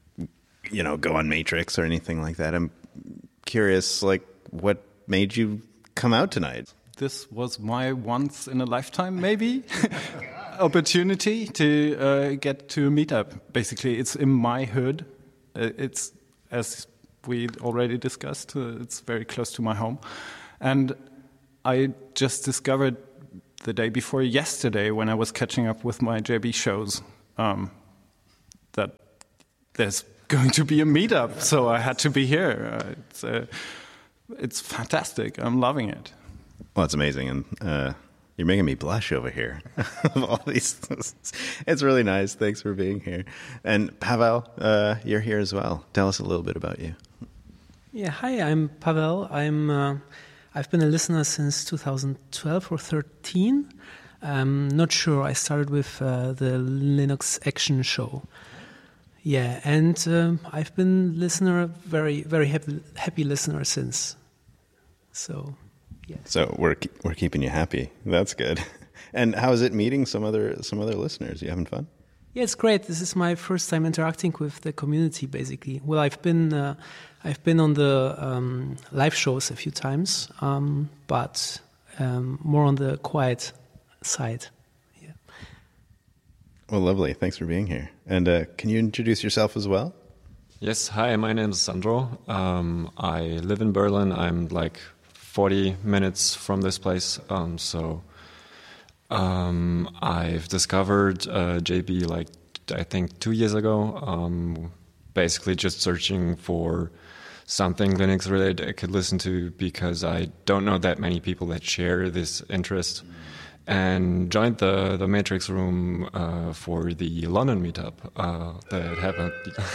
Speaker 3: you know, go on Matrix or anything like that. I'm curious, like, what made you come out tonight?
Speaker 5: This was my once in a lifetime, maybe, opportunity to uh, get to a meetup. Basically, it's in my hood. It's, as we already discussed, uh, it's very close to my home. And I just discovered the day before yesterday when I was catching up with my J B shows um, that there's going to be a meetup, so I had to be here. Uh, it's uh, it's fantastic. I'm loving it.
Speaker 3: Well, it's amazing, and uh, you're making me blush over here. Of all these, it's really nice. Thanks for being here. And Pavel, uh, you're here as well. Tell us a little bit about you.
Speaker 6: Yeah, hi. I'm Pavel. I'm. Uh, I've been a listener since two thousand twelve or thirteen. I'm not sure. I started with uh, the Linux Action Show. Yeah, and um, I've been listener, very, very happy, happy listener since. So, yeah.
Speaker 3: So we're we're keeping you happy. That's good. And how is it meeting some other some other listeners? You having fun?
Speaker 6: Yeah, it's great. This is my first time interacting with the community, basically. Well, I've been uh, I've been on the um, live shows a few times, um, but um, more on the quiet side. Yeah.
Speaker 3: Well, lovely. Thanks for being here. And uh, can you introduce yourself as well?
Speaker 7: Yes. Hi, my name is Sandro. Um, I live in Berlin. I'm like forty minutes from this place, um, so. Um, I've discovered uh, J B like I think two years ago. Um, basically, just searching for something Linux related I could listen to because I don't know that many people that share this interest, and joined the the Matrix room uh, for the London meetup uh, that happened.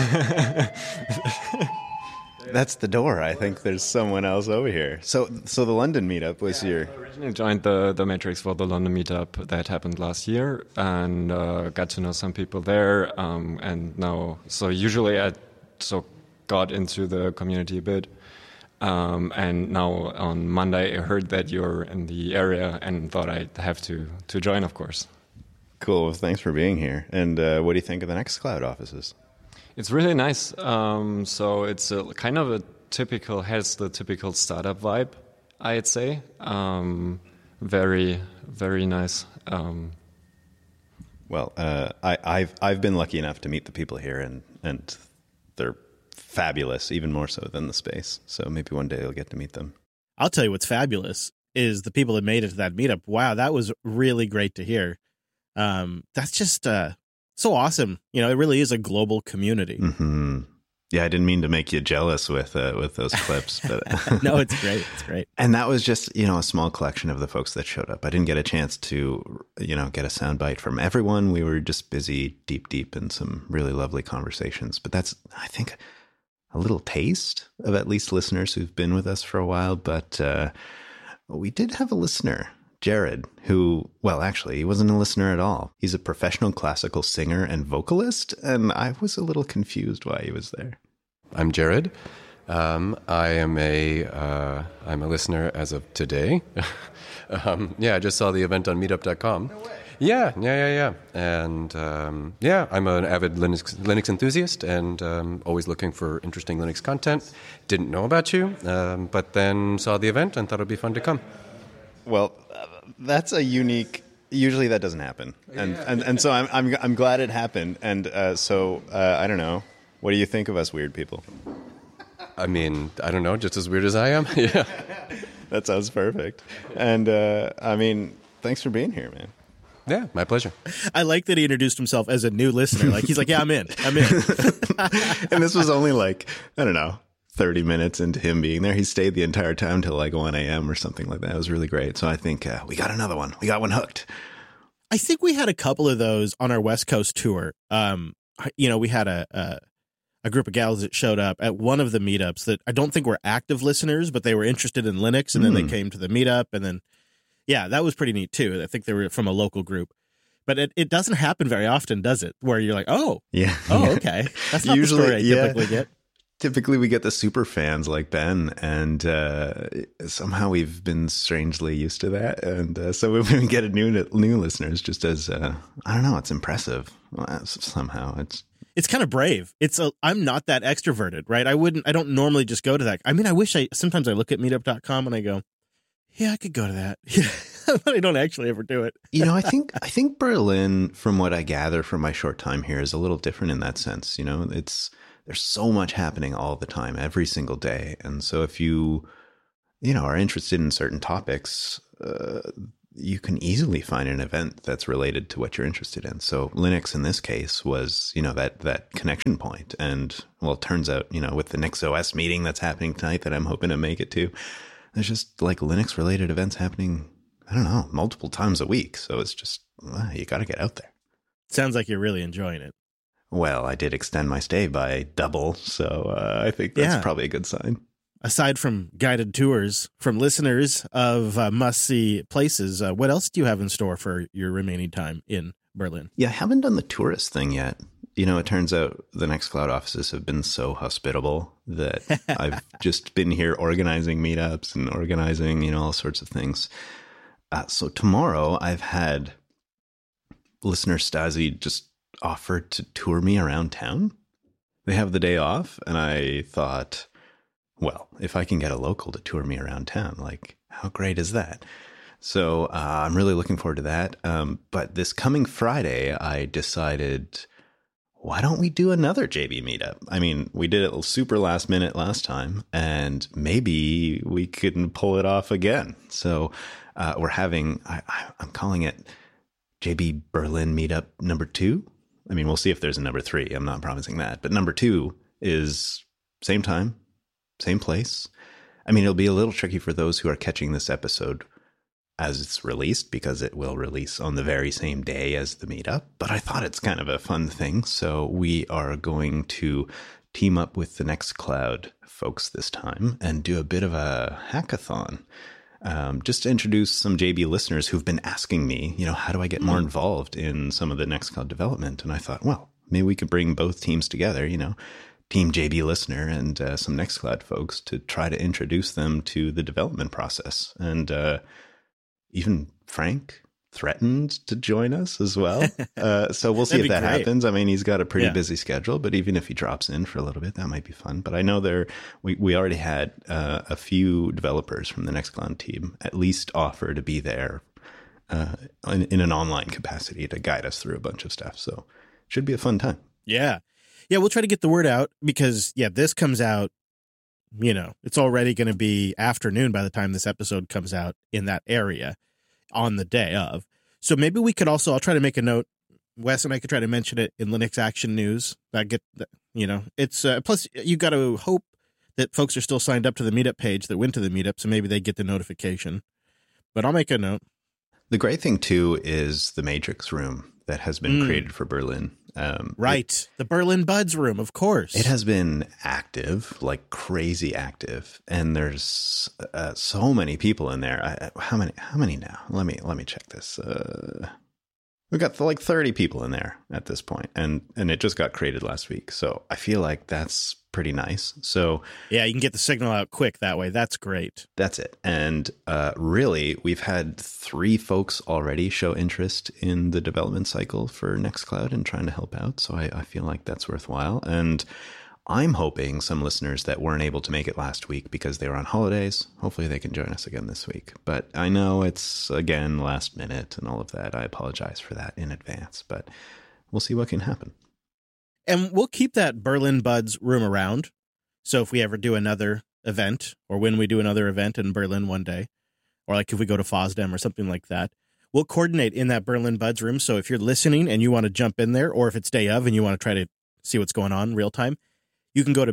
Speaker 3: That's the door. I think there's someone else over here. So, so the London meetup was
Speaker 7: yeah,
Speaker 3: your.
Speaker 7: I originally joined the the Matrix for the London meetup that happened last year, and uh, got to know some people there. Um, and now, so usually I so got into the community a bit. Um, and now on Monday, I heard that you're in the area, and thought I'd have to to join, of course.
Speaker 3: Cool. Well, thanks for being here. And uh, what do you think of the Nextcloud offices?
Speaker 7: It's really nice. Um, so it's a, kind of a typical, has the typical startup vibe, I'd say. Um, very, very nice. Um,
Speaker 3: well, uh, I, I've I've been lucky enough to meet the people here, and, and they're fabulous, even more so than the space. So maybe one day you'll get to meet them.
Speaker 2: I'll tell you what's fabulous is the people that made it to that meetup. Wow, that was really great to hear. Um, that's just... Uh, So awesome. You know, it really is a global community.
Speaker 3: Mm-hmm. Yeah, I didn't mean to make you jealous with uh, with those clips. But
Speaker 2: no, it's great. It's great.
Speaker 3: And that was just, you know, a small collection of the folks that showed up. I didn't get a chance to, you know, get a soundbite from everyone. We were just busy deep, deep in some really lovely conversations. But that's, I think, a little taste of at least listeners who've been with us for a while. But uh, we did have a listener, Jared, who, well, actually, he wasn't a listener at all. He's a professional classical singer and vocalist, and I was a little confused why he was there.
Speaker 8: I'm Jared. Um, I am a uh, I'm a listener as of today. um, yeah, I just saw the event on meetup dot com. No way. Yeah, yeah, yeah, yeah. And um, yeah, I'm an avid Linux Linux enthusiast, and um, always looking for interesting Linux content. Didn't know about you, um, but then saw the event and thought it'd be fun to come.
Speaker 3: Well, uh, that's a unique. Usually that doesn't happen, and yeah. and, and so I'm I'm I'm glad it happened. And uh, so uh, I don't know. What do you think of us weird people?
Speaker 8: I mean, I don't know. Just as weird as I am. Yeah,
Speaker 3: that sounds perfect. And uh, I mean, thanks for being here, man.
Speaker 8: Yeah, my pleasure.
Speaker 2: I like that he introduced himself as a new listener. Like he's like, yeah, I'm in. I'm in.
Speaker 3: And this was only like I don't know. thirty minutes into him being there. He stayed the entire time till like one a.m. or something like that. It was really great. So I think uh, we got another one. We got one hooked.
Speaker 2: I think we had a couple of those on our West Coast tour. Um, you know, we had a, a a group of gals that showed up at one of the meetups that I don't think were active listeners, but they were interested in Linux, and then mm. they came to the meetup. And then, yeah, that was pretty neat too. I think they were from a local group. But it, it doesn't happen very often, does it? Where you're like, oh,
Speaker 3: yeah,
Speaker 2: oh, okay. That's not usually, the story I yeah. typically get.
Speaker 3: Typically, we get the super fans like Ben, and uh, somehow we've been strangely used to that. And uh, so when we get a new new listeners, just as uh, I don't know, it's impressive. Well, somehow it's
Speaker 2: it's kind of brave. It's a, I'm not that extroverted, right? I wouldn't. I don't normally just go to that. I mean, I wish I. Sometimes I look at meetup dot com and I go, yeah, I could go to that. Yeah. But I don't actually ever do it.
Speaker 3: You know, I think I think Berlin, from what I gather from my short time here, is a little different in that sense. You know, it's there's so much happening all the time, every single day. And so if you, you know, are interested in certain topics, uh, you can easily find an event that's related to what you're interested in. So Linux in this case was, you know, that, that connection point. And well, it turns out, you know, with the NixOS meeting that's happening tonight that I'm hoping to make it to, there's just like Linux related events happening, I don't know, multiple times a week. So it's just, well, you got to get out there.
Speaker 2: Sounds like you're really enjoying it.
Speaker 3: Well, I did extend my stay by double. So uh, I think that's
Speaker 2: Yeah.
Speaker 3: probably a good sign.
Speaker 2: Aside from guided tours from listeners of uh, must-see places, uh, what else do you have in store for your remaining time in Berlin?
Speaker 3: Yeah, I haven't done the tourist thing yet. You know, it turns out the Nextcloud offices have been so hospitable that I've just been here organizing meetups and organizing, you know, all sorts of things. Uh, so tomorrow I've had listener Stasi just offered to tour me around town. They have the day off, and I thought, well, if I can get a local to tour me around town, like, how great is that? So uh, I'm really looking forward to that. Um, but this coming Friday, I decided, why don't we do another J B meetup? I mean, we did it super last minute last time, and maybe we can pull it off again. So uh, we're having, I, I, I'm calling it J B Berlin meetup number two. I mean, we'll see if there's a number three. I'm not promising that. But number two is same time, same place. I mean, it'll be a little tricky for those who are catching this episode as it's released, because it will release on the very same day as the meetup. But I thought it's kind of a fun thing. So we are going to team up with the Nextcloud folks this time and do a bit of a hackathon. Um, just to introduce some J B listeners who've been asking me, you know, how do I get more involved in some of the Nextcloud development? And I thought, well, maybe we could bring both teams together, you know, Team J B listener and uh, some Nextcloud folks, to try to introduce them to the development process. And uh, even Frank threatened to join us as well. Uh, so we'll see if that
Speaker 2: great.
Speaker 3: happens. I mean, he's got a pretty
Speaker 2: Yeah.
Speaker 3: busy schedule, but even if he drops in for a little bit, that might be fun. But I know there, we, we already had uh, a few developers from the Nextcloud team at least offer to be there uh, in, in an online capacity to guide us through a bunch of stuff. So it should be a fun time.
Speaker 2: Yeah. Yeah, we'll try to get the word out because, yeah, this comes out, you know, it's already going to be afternoon by the time this episode comes out in that area on the day of. So maybe we could also, I'll try to make a note. Wes and I could try to mention it in Linux Action News. That get, you know, it's, uh, plus you got to hope that folks are still signed up to the meetup page that went to the meetup, so maybe they get the notification. But I'll make a note.
Speaker 3: The great thing, too, is the Matrix room that has been
Speaker 2: Mm.
Speaker 3: created for Berlin. Um,
Speaker 2: Right.
Speaker 3: It,
Speaker 2: the Berlin Buds room, of course.
Speaker 3: it has been active, like crazy active. And there's uh, so many people in there. I, how many, how many now? Let me, let me check this. Uh, we've got like thirty people in there at this point, and, and it just got created last week. So I feel like that's pretty nice. So
Speaker 2: Yeah, you can get the signal out quick that way. That's great.
Speaker 3: that's it. And uh, really, we've had three folks already show interest in the development cycle for Nextcloud and trying to help out. So I, I feel like that's worthwhile. And I'm hoping some listeners that weren't able to make it last week because they were on holidays, hopefully they can join us again this week. But I know it's, again, last minute and all of that. I apologize for that in advance, but we'll see what can happen.
Speaker 2: And we'll keep that Berlin Buds room around. So if we ever do another event, or when we do another event in Berlin one day, or like if we go to FOSDEM or something like that, we'll coordinate in that Berlin Buds room. So if you're listening and you want to jump in there, or if it's day of and you want to try to see what's going on real time, you can go to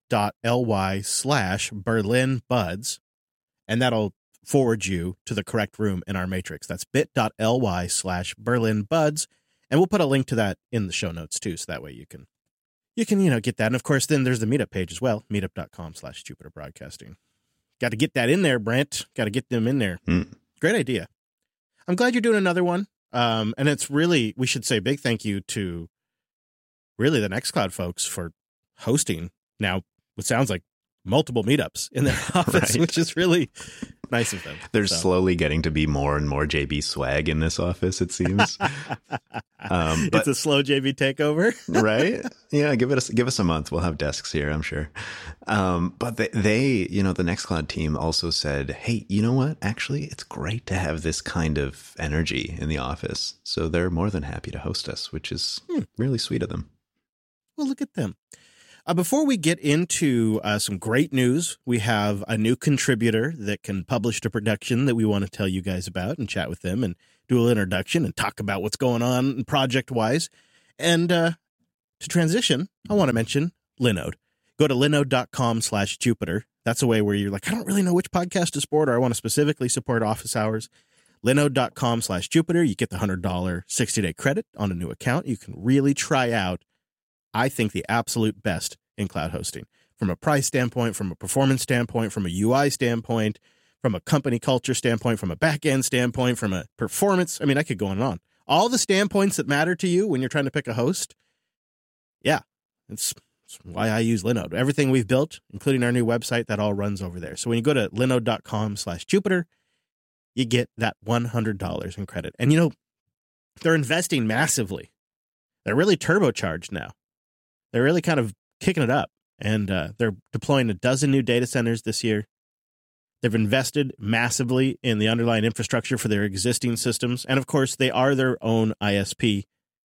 Speaker 2: bit.ly slash Berlin Buds, and that'll forward you to the correct room in our matrix. That's bit.ly slash Berlin Buds. And we'll put a link to that in the show notes too, so that way you can, you can, you know, get that. And of course, then there's the meetup page as well, meetup.com slash Jupiter Broadcasting. Got to get that in there, Brent. Got to get them in there.
Speaker 3: Mm.
Speaker 2: Great idea. I'm glad you're doing another one. Um, and it's really, we should say big thank you to really the Nextcloud folks for hosting now what sounds like multiple meetups in their office,
Speaker 3: Right.
Speaker 2: which is really nice of them.
Speaker 3: There's
Speaker 2: So.
Speaker 3: slowly getting to be more and more J B swag in this office, it seems. Um, but-
Speaker 2: it's a slow J V takeover.
Speaker 3: Right? Yeah, give it a, give us a month. We'll have desks here, I'm sure. Um, but they, they, you know, the Nextcloud team also said, hey, you know what? Actually, it's great to have this kind of energy in the office. So they're more than happy to host us, which is
Speaker 2: Hmm.
Speaker 3: really sweet of them.
Speaker 2: Well, look at them. Uh, before we get into uh, some great news, we have a new contributor that can publish to production that we want to tell you guys about and chat with them and do a little introduction and talk about what's going on project-wise. And uh, to transition, I want to mention Linode. Go to linode.com slash Jupiter. That's a way where you're like, I don't really know which podcast to support, or I want to specifically support office hours. Linode.com slash Jupiter. You get the one hundred dollars sixty-day credit on a new account. You can really try out, I think, the absolute best in cloud hosting. From a price standpoint, from a performance standpoint, from a U I standpoint, from a company culture standpoint, from a back-end standpoint, from a performance. I mean, I could go on and on. All the standpoints that matter to you when you're trying to pick a host. Yeah, it's, it's why I use Linode. Everything we've built, including our new website, that all runs over there. So when you go to linode.com slash Jupiter, you get that one hundred dollars in credit. And, you know, they're investing massively. They're really turbocharged now. They're really kind of kicking it up. And uh, they're deploying a dozen new data centers this year. They've invested massively in the underlying infrastructure for their existing systems. And, of course, they are their own I S P.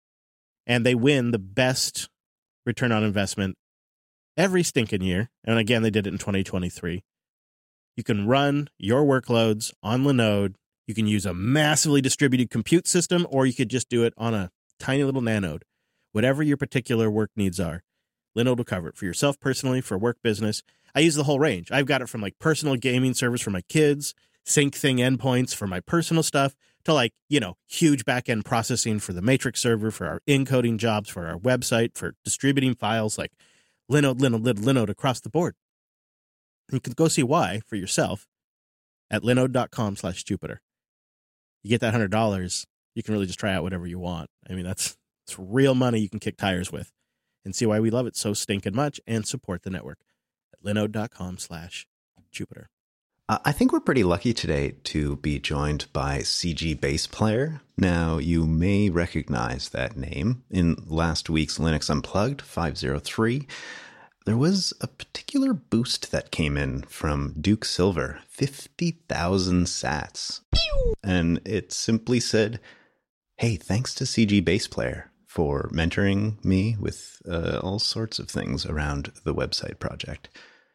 Speaker 2: And they win the best return on investment every stinking year. And, again, they did it in twenty twenty-three. You can run your workloads on Linode. You can use a massively distributed compute system, or you could just do it on a tiny little nanode. Whatever your particular work needs are, Linode will cover it for yourself personally, for work business. I use the whole range. I've got it from like personal gaming servers for my kids, sync thing endpoints for my personal stuff, to like, you know, huge back-end processing for the Matrix server, for our encoding jobs, for our website, for distributing files, like Linode, Linode, Linode, Linode across the board. You can go see why for yourself at linode.com slash Jupiter. You get that one hundred dollars, you can really just try out whatever you want. I mean, that's it's real money you can kick tires with, and see why we love it so stinking much and support the network at linode.com slash Jupiter.
Speaker 3: Uh, I think we're pretty lucky today to be joined by C G Bass Player. Now, you may recognize that name. In last week's Linux Unplugged five oh three, there was a particular boost that came in from Duke Silver, fifty thousand sats. And it simply said, hey, thanks to C G Bass Player for mentoring me with uh, all sorts of things around the website project.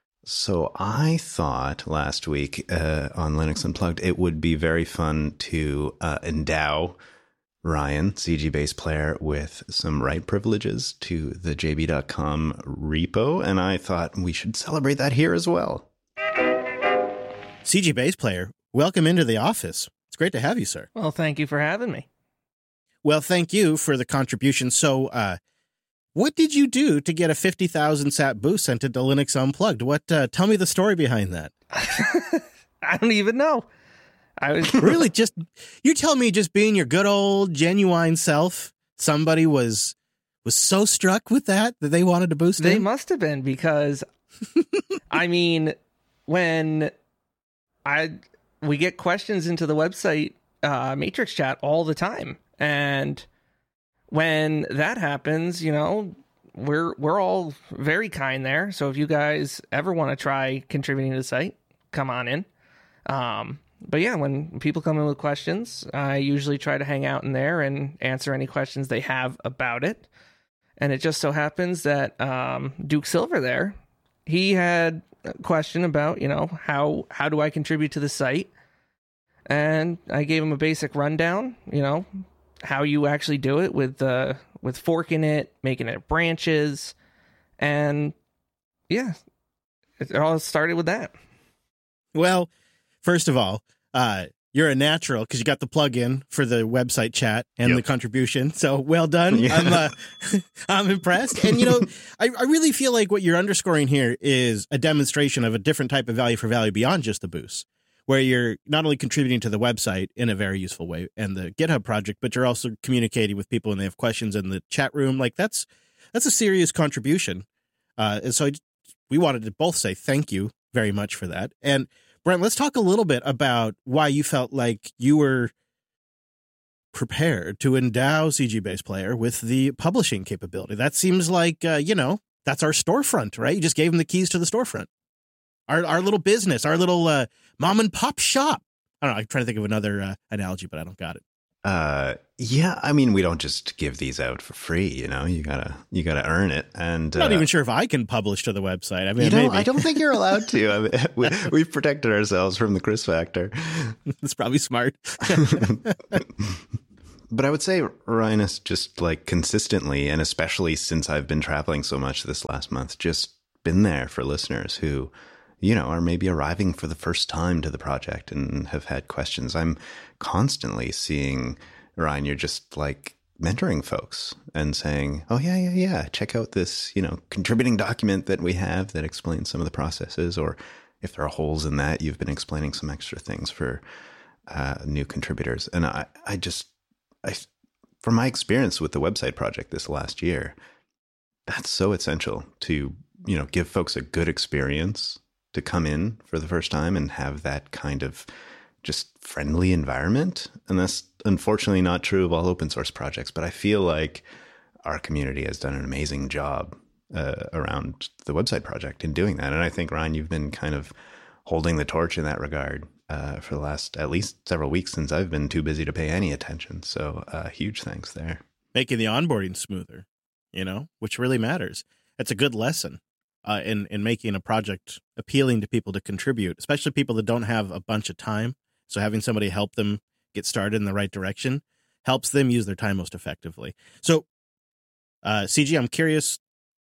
Speaker 3: So I thought last week uh, on Linux Unplugged, it would be very fun to uh, endow Ryan, C G Bass Player, with some write privileges to the J B dot com repo, and I thought we should celebrate that here as well.
Speaker 2: C G Bass Player, welcome into the office. It's great to have you, sir.
Speaker 9: Well, thank you for having me.
Speaker 2: Well, thank you for the contribution. So, uh, what did you do to get a fifty thousand sat boost sent to Linux Unplugged? What? Uh, tell me the story behind that.
Speaker 9: I don't even know. I was
Speaker 2: really just, you tell me, just being your good old genuine self, somebody was was so struck with that that they wanted to boost
Speaker 9: They
Speaker 2: in?
Speaker 9: must have been, because I mean, when I we get questions into the website uh, Matrix chat all the time, and when that happens, you know, we're we're all very kind there. So if you guys ever want to try contributing to the site, come on in. Um, But yeah, when people come in with questions, I usually try to hang out in there and answer any questions they have about it. And it just so happens that um, Duke Silver there, he had a question about, you know, how how do I contribute to the site? And I gave him a basic rundown, you know, how you actually do it with uh, with forking it, making it branches, and yeah, it all started with that.
Speaker 2: Well, first of all, uh, you're a natural because you got the plug-in for the website chat and
Speaker 3: Yep.
Speaker 2: the contribution. So well done.
Speaker 3: Yeah.
Speaker 2: I'm uh, I'm impressed. And, you know, I, I really feel like what you're underscoring here is a demonstration of a different type of value for value beyond just the boost, where you're not only contributing to the website in a very useful way and the GitHub project, but you're also communicating with people when they have questions in the chat room. Like that's that's a serious contribution. Uh, and so I, we wanted to both say thank you very much for that. And Brent, let's talk a little bit about why you felt like you were prepared to endow C G Bass Player with the publishing capability. That seems like, uh, you know, that's our storefront, right? You just gave them the keys to the storefront. Our our little business, our little uh, mom and pop shop. I don't know. I'm trying to think of another uh, analogy, but I don't got it.
Speaker 3: Uh, yeah, I mean, we don't just give these out for free, you know. You gotta, you gotta earn it. And
Speaker 2: I'm not
Speaker 3: uh,
Speaker 2: even sure if I can publish to the website. I mean,
Speaker 3: you know,
Speaker 2: maybe.
Speaker 3: I don't think you're allowed to. I mean, we, we've protected ourselves from the Chris factor.
Speaker 2: It's probably smart.
Speaker 3: But I would say Ryan has just like consistently, and especially since I've been traveling so much this last month, just been there for listeners who, you know, are maybe arriving for the first time to the project and have had questions. I'm constantly seeing, Ryan, you're just like mentoring folks and saying, oh, yeah, yeah, yeah, check out this, you know, contributing document that we have that explains some of the processes. Or if there are holes in that, you've been explaining some extra things for uh, new contributors. And I, I just, I, from my experience with the website project this last year, that's so essential to, you know, give folks a good experience to come in for the first time and have that kind of just friendly environment. And that's unfortunately not true of all open source projects, but I feel like our community has done an amazing job uh, around the website project in doing that. And I think, Ryan, you've been kind of holding the torch in that regard uh, for the last at least several weeks since I've been too busy to pay any attention. So uh, huge thanks there.
Speaker 2: Making the onboarding smoother, you know, which really matters. It's a good lesson uh, in, in making a project appealing to people to contribute, especially people that don't have a bunch of time. So having somebody help them get started in the right direction helps them use their time most effectively. So, uh, C G, I'm curious,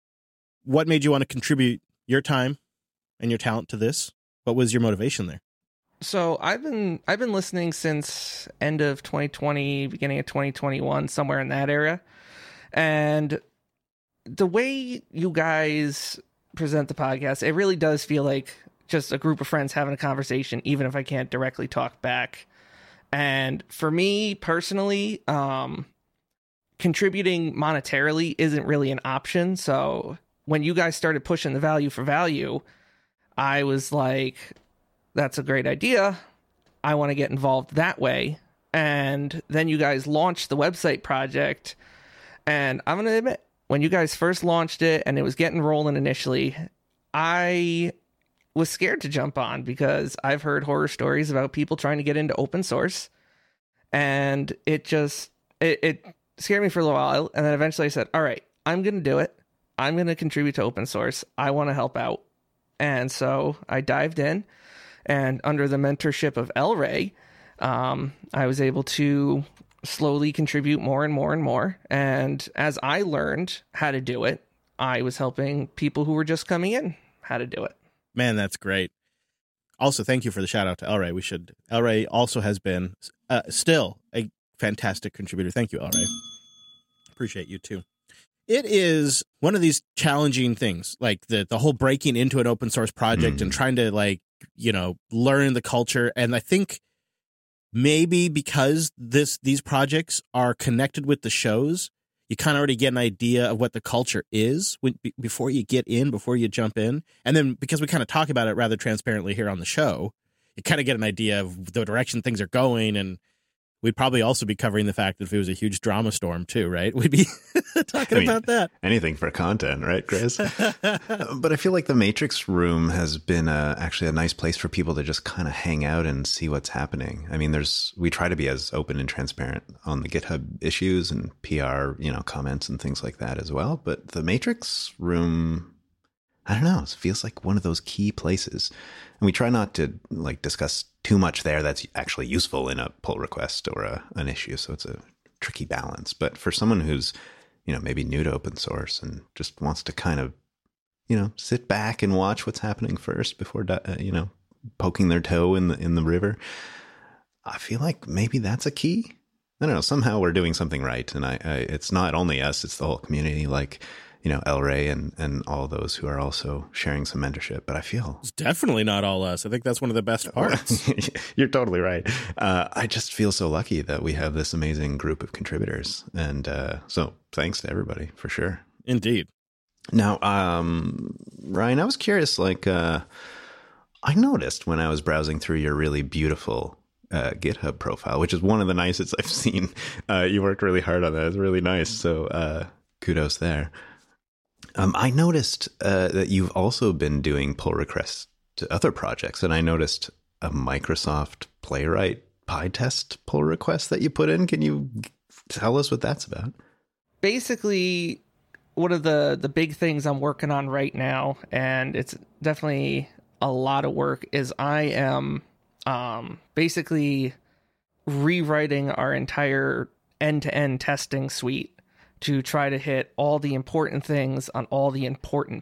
Speaker 2: what made you want to contribute your time and your talent to this? What was your motivation there?
Speaker 9: So I've been I've been listening since end of twenty twenty, beginning of twenty twenty-one, somewhere in that area. And the way you guys present the podcast, it really does feel like just a group of friends having a conversation, even if I can't directly talk back. And for me personally, um, contributing monetarily isn't really an option. So when you guys started pushing the value for value, I was like, that's a great idea. I want to get involved that way. And then you guys launched the website project. And I'm going to admit, when you guys first launched it and it was getting rolling initially, I was scared to jump on because I've heard horror stories about people trying to get into open source. And it just, it, it scared me for a little while. And then eventually I said, all right, I'm going to do it. I'm going to contribute to open source. I want to help out. And so I dived in. And under the mentorship of El Rey, um, I was able to slowly contribute more and more and more. And as I learned how to do it, I was helping people who were just coming in how to do it.
Speaker 2: Man, that's great. Also, thank you for the shout out to El Rey. We should. El Rey also has been uh, still a fantastic contributor. Thank you, El Rey. Appreciate you too. It is one of these challenging things, like the the whole breaking into an open source project mm. and trying to like, you know, learn the culture. And I think maybe because this these projects are connected with the shows, you kind of already get an idea of what the culture is when, before you get in, before you jump in. And then because we kind of talk about it rather transparently here on the show, you kind of get an idea of the direction things are going. And we'd probably also be covering the fact that if it was a huge drama storm too, right? We'd be talking I mean, about that.
Speaker 3: Anything for content, right, Chris? But I feel like the Matrix Room has been a, actually a nice place for people to just kind of hang out and see what's happening. I mean, there's we try to be as open and transparent on the GitHub issues and P R, you know, comments and things like that as well. But the Matrix Room, I don't know, it feels like one of those key places. And we try not to like discuss too much there that's actually useful in a pull request or a, an issue. So it's a tricky balance. But for someone who's, you know, maybe new to open source and just wants to kind of, you know, sit back and watch what's happening first before, uh, you know, poking their toe in the in the river, I feel like maybe that's a key. I don't know. Somehow we're doing something right. And I, I it's not only us, it's the whole community. Like, you know, El Rey and, and all those who are also sharing some mentorship. But I feel
Speaker 2: it's definitely not all us. I think that's one of the best parts.
Speaker 3: You're totally right. Uh, I just feel so lucky that we have this amazing group of contributors. And uh, so thanks to everybody for sure.
Speaker 2: Indeed.
Speaker 3: Now, um, Ryan, I was curious, like, uh, I noticed when I was browsing through your really beautiful uh, GitHub profile, which is one of the nicest I've seen. Uh, you worked really hard on that. It's really nice. So uh, kudos there. Um, I noticed uh, that you've also been doing pull requests to other projects, and I noticed a Microsoft Playwright PyTest pull request that you put in. Can you tell us what that's about?
Speaker 9: Basically, one of the, the big things I'm working on right now, and it's definitely a lot of work, is I am um, basically rewriting our entire end-to-end testing suite to try to hit all the important things on all the important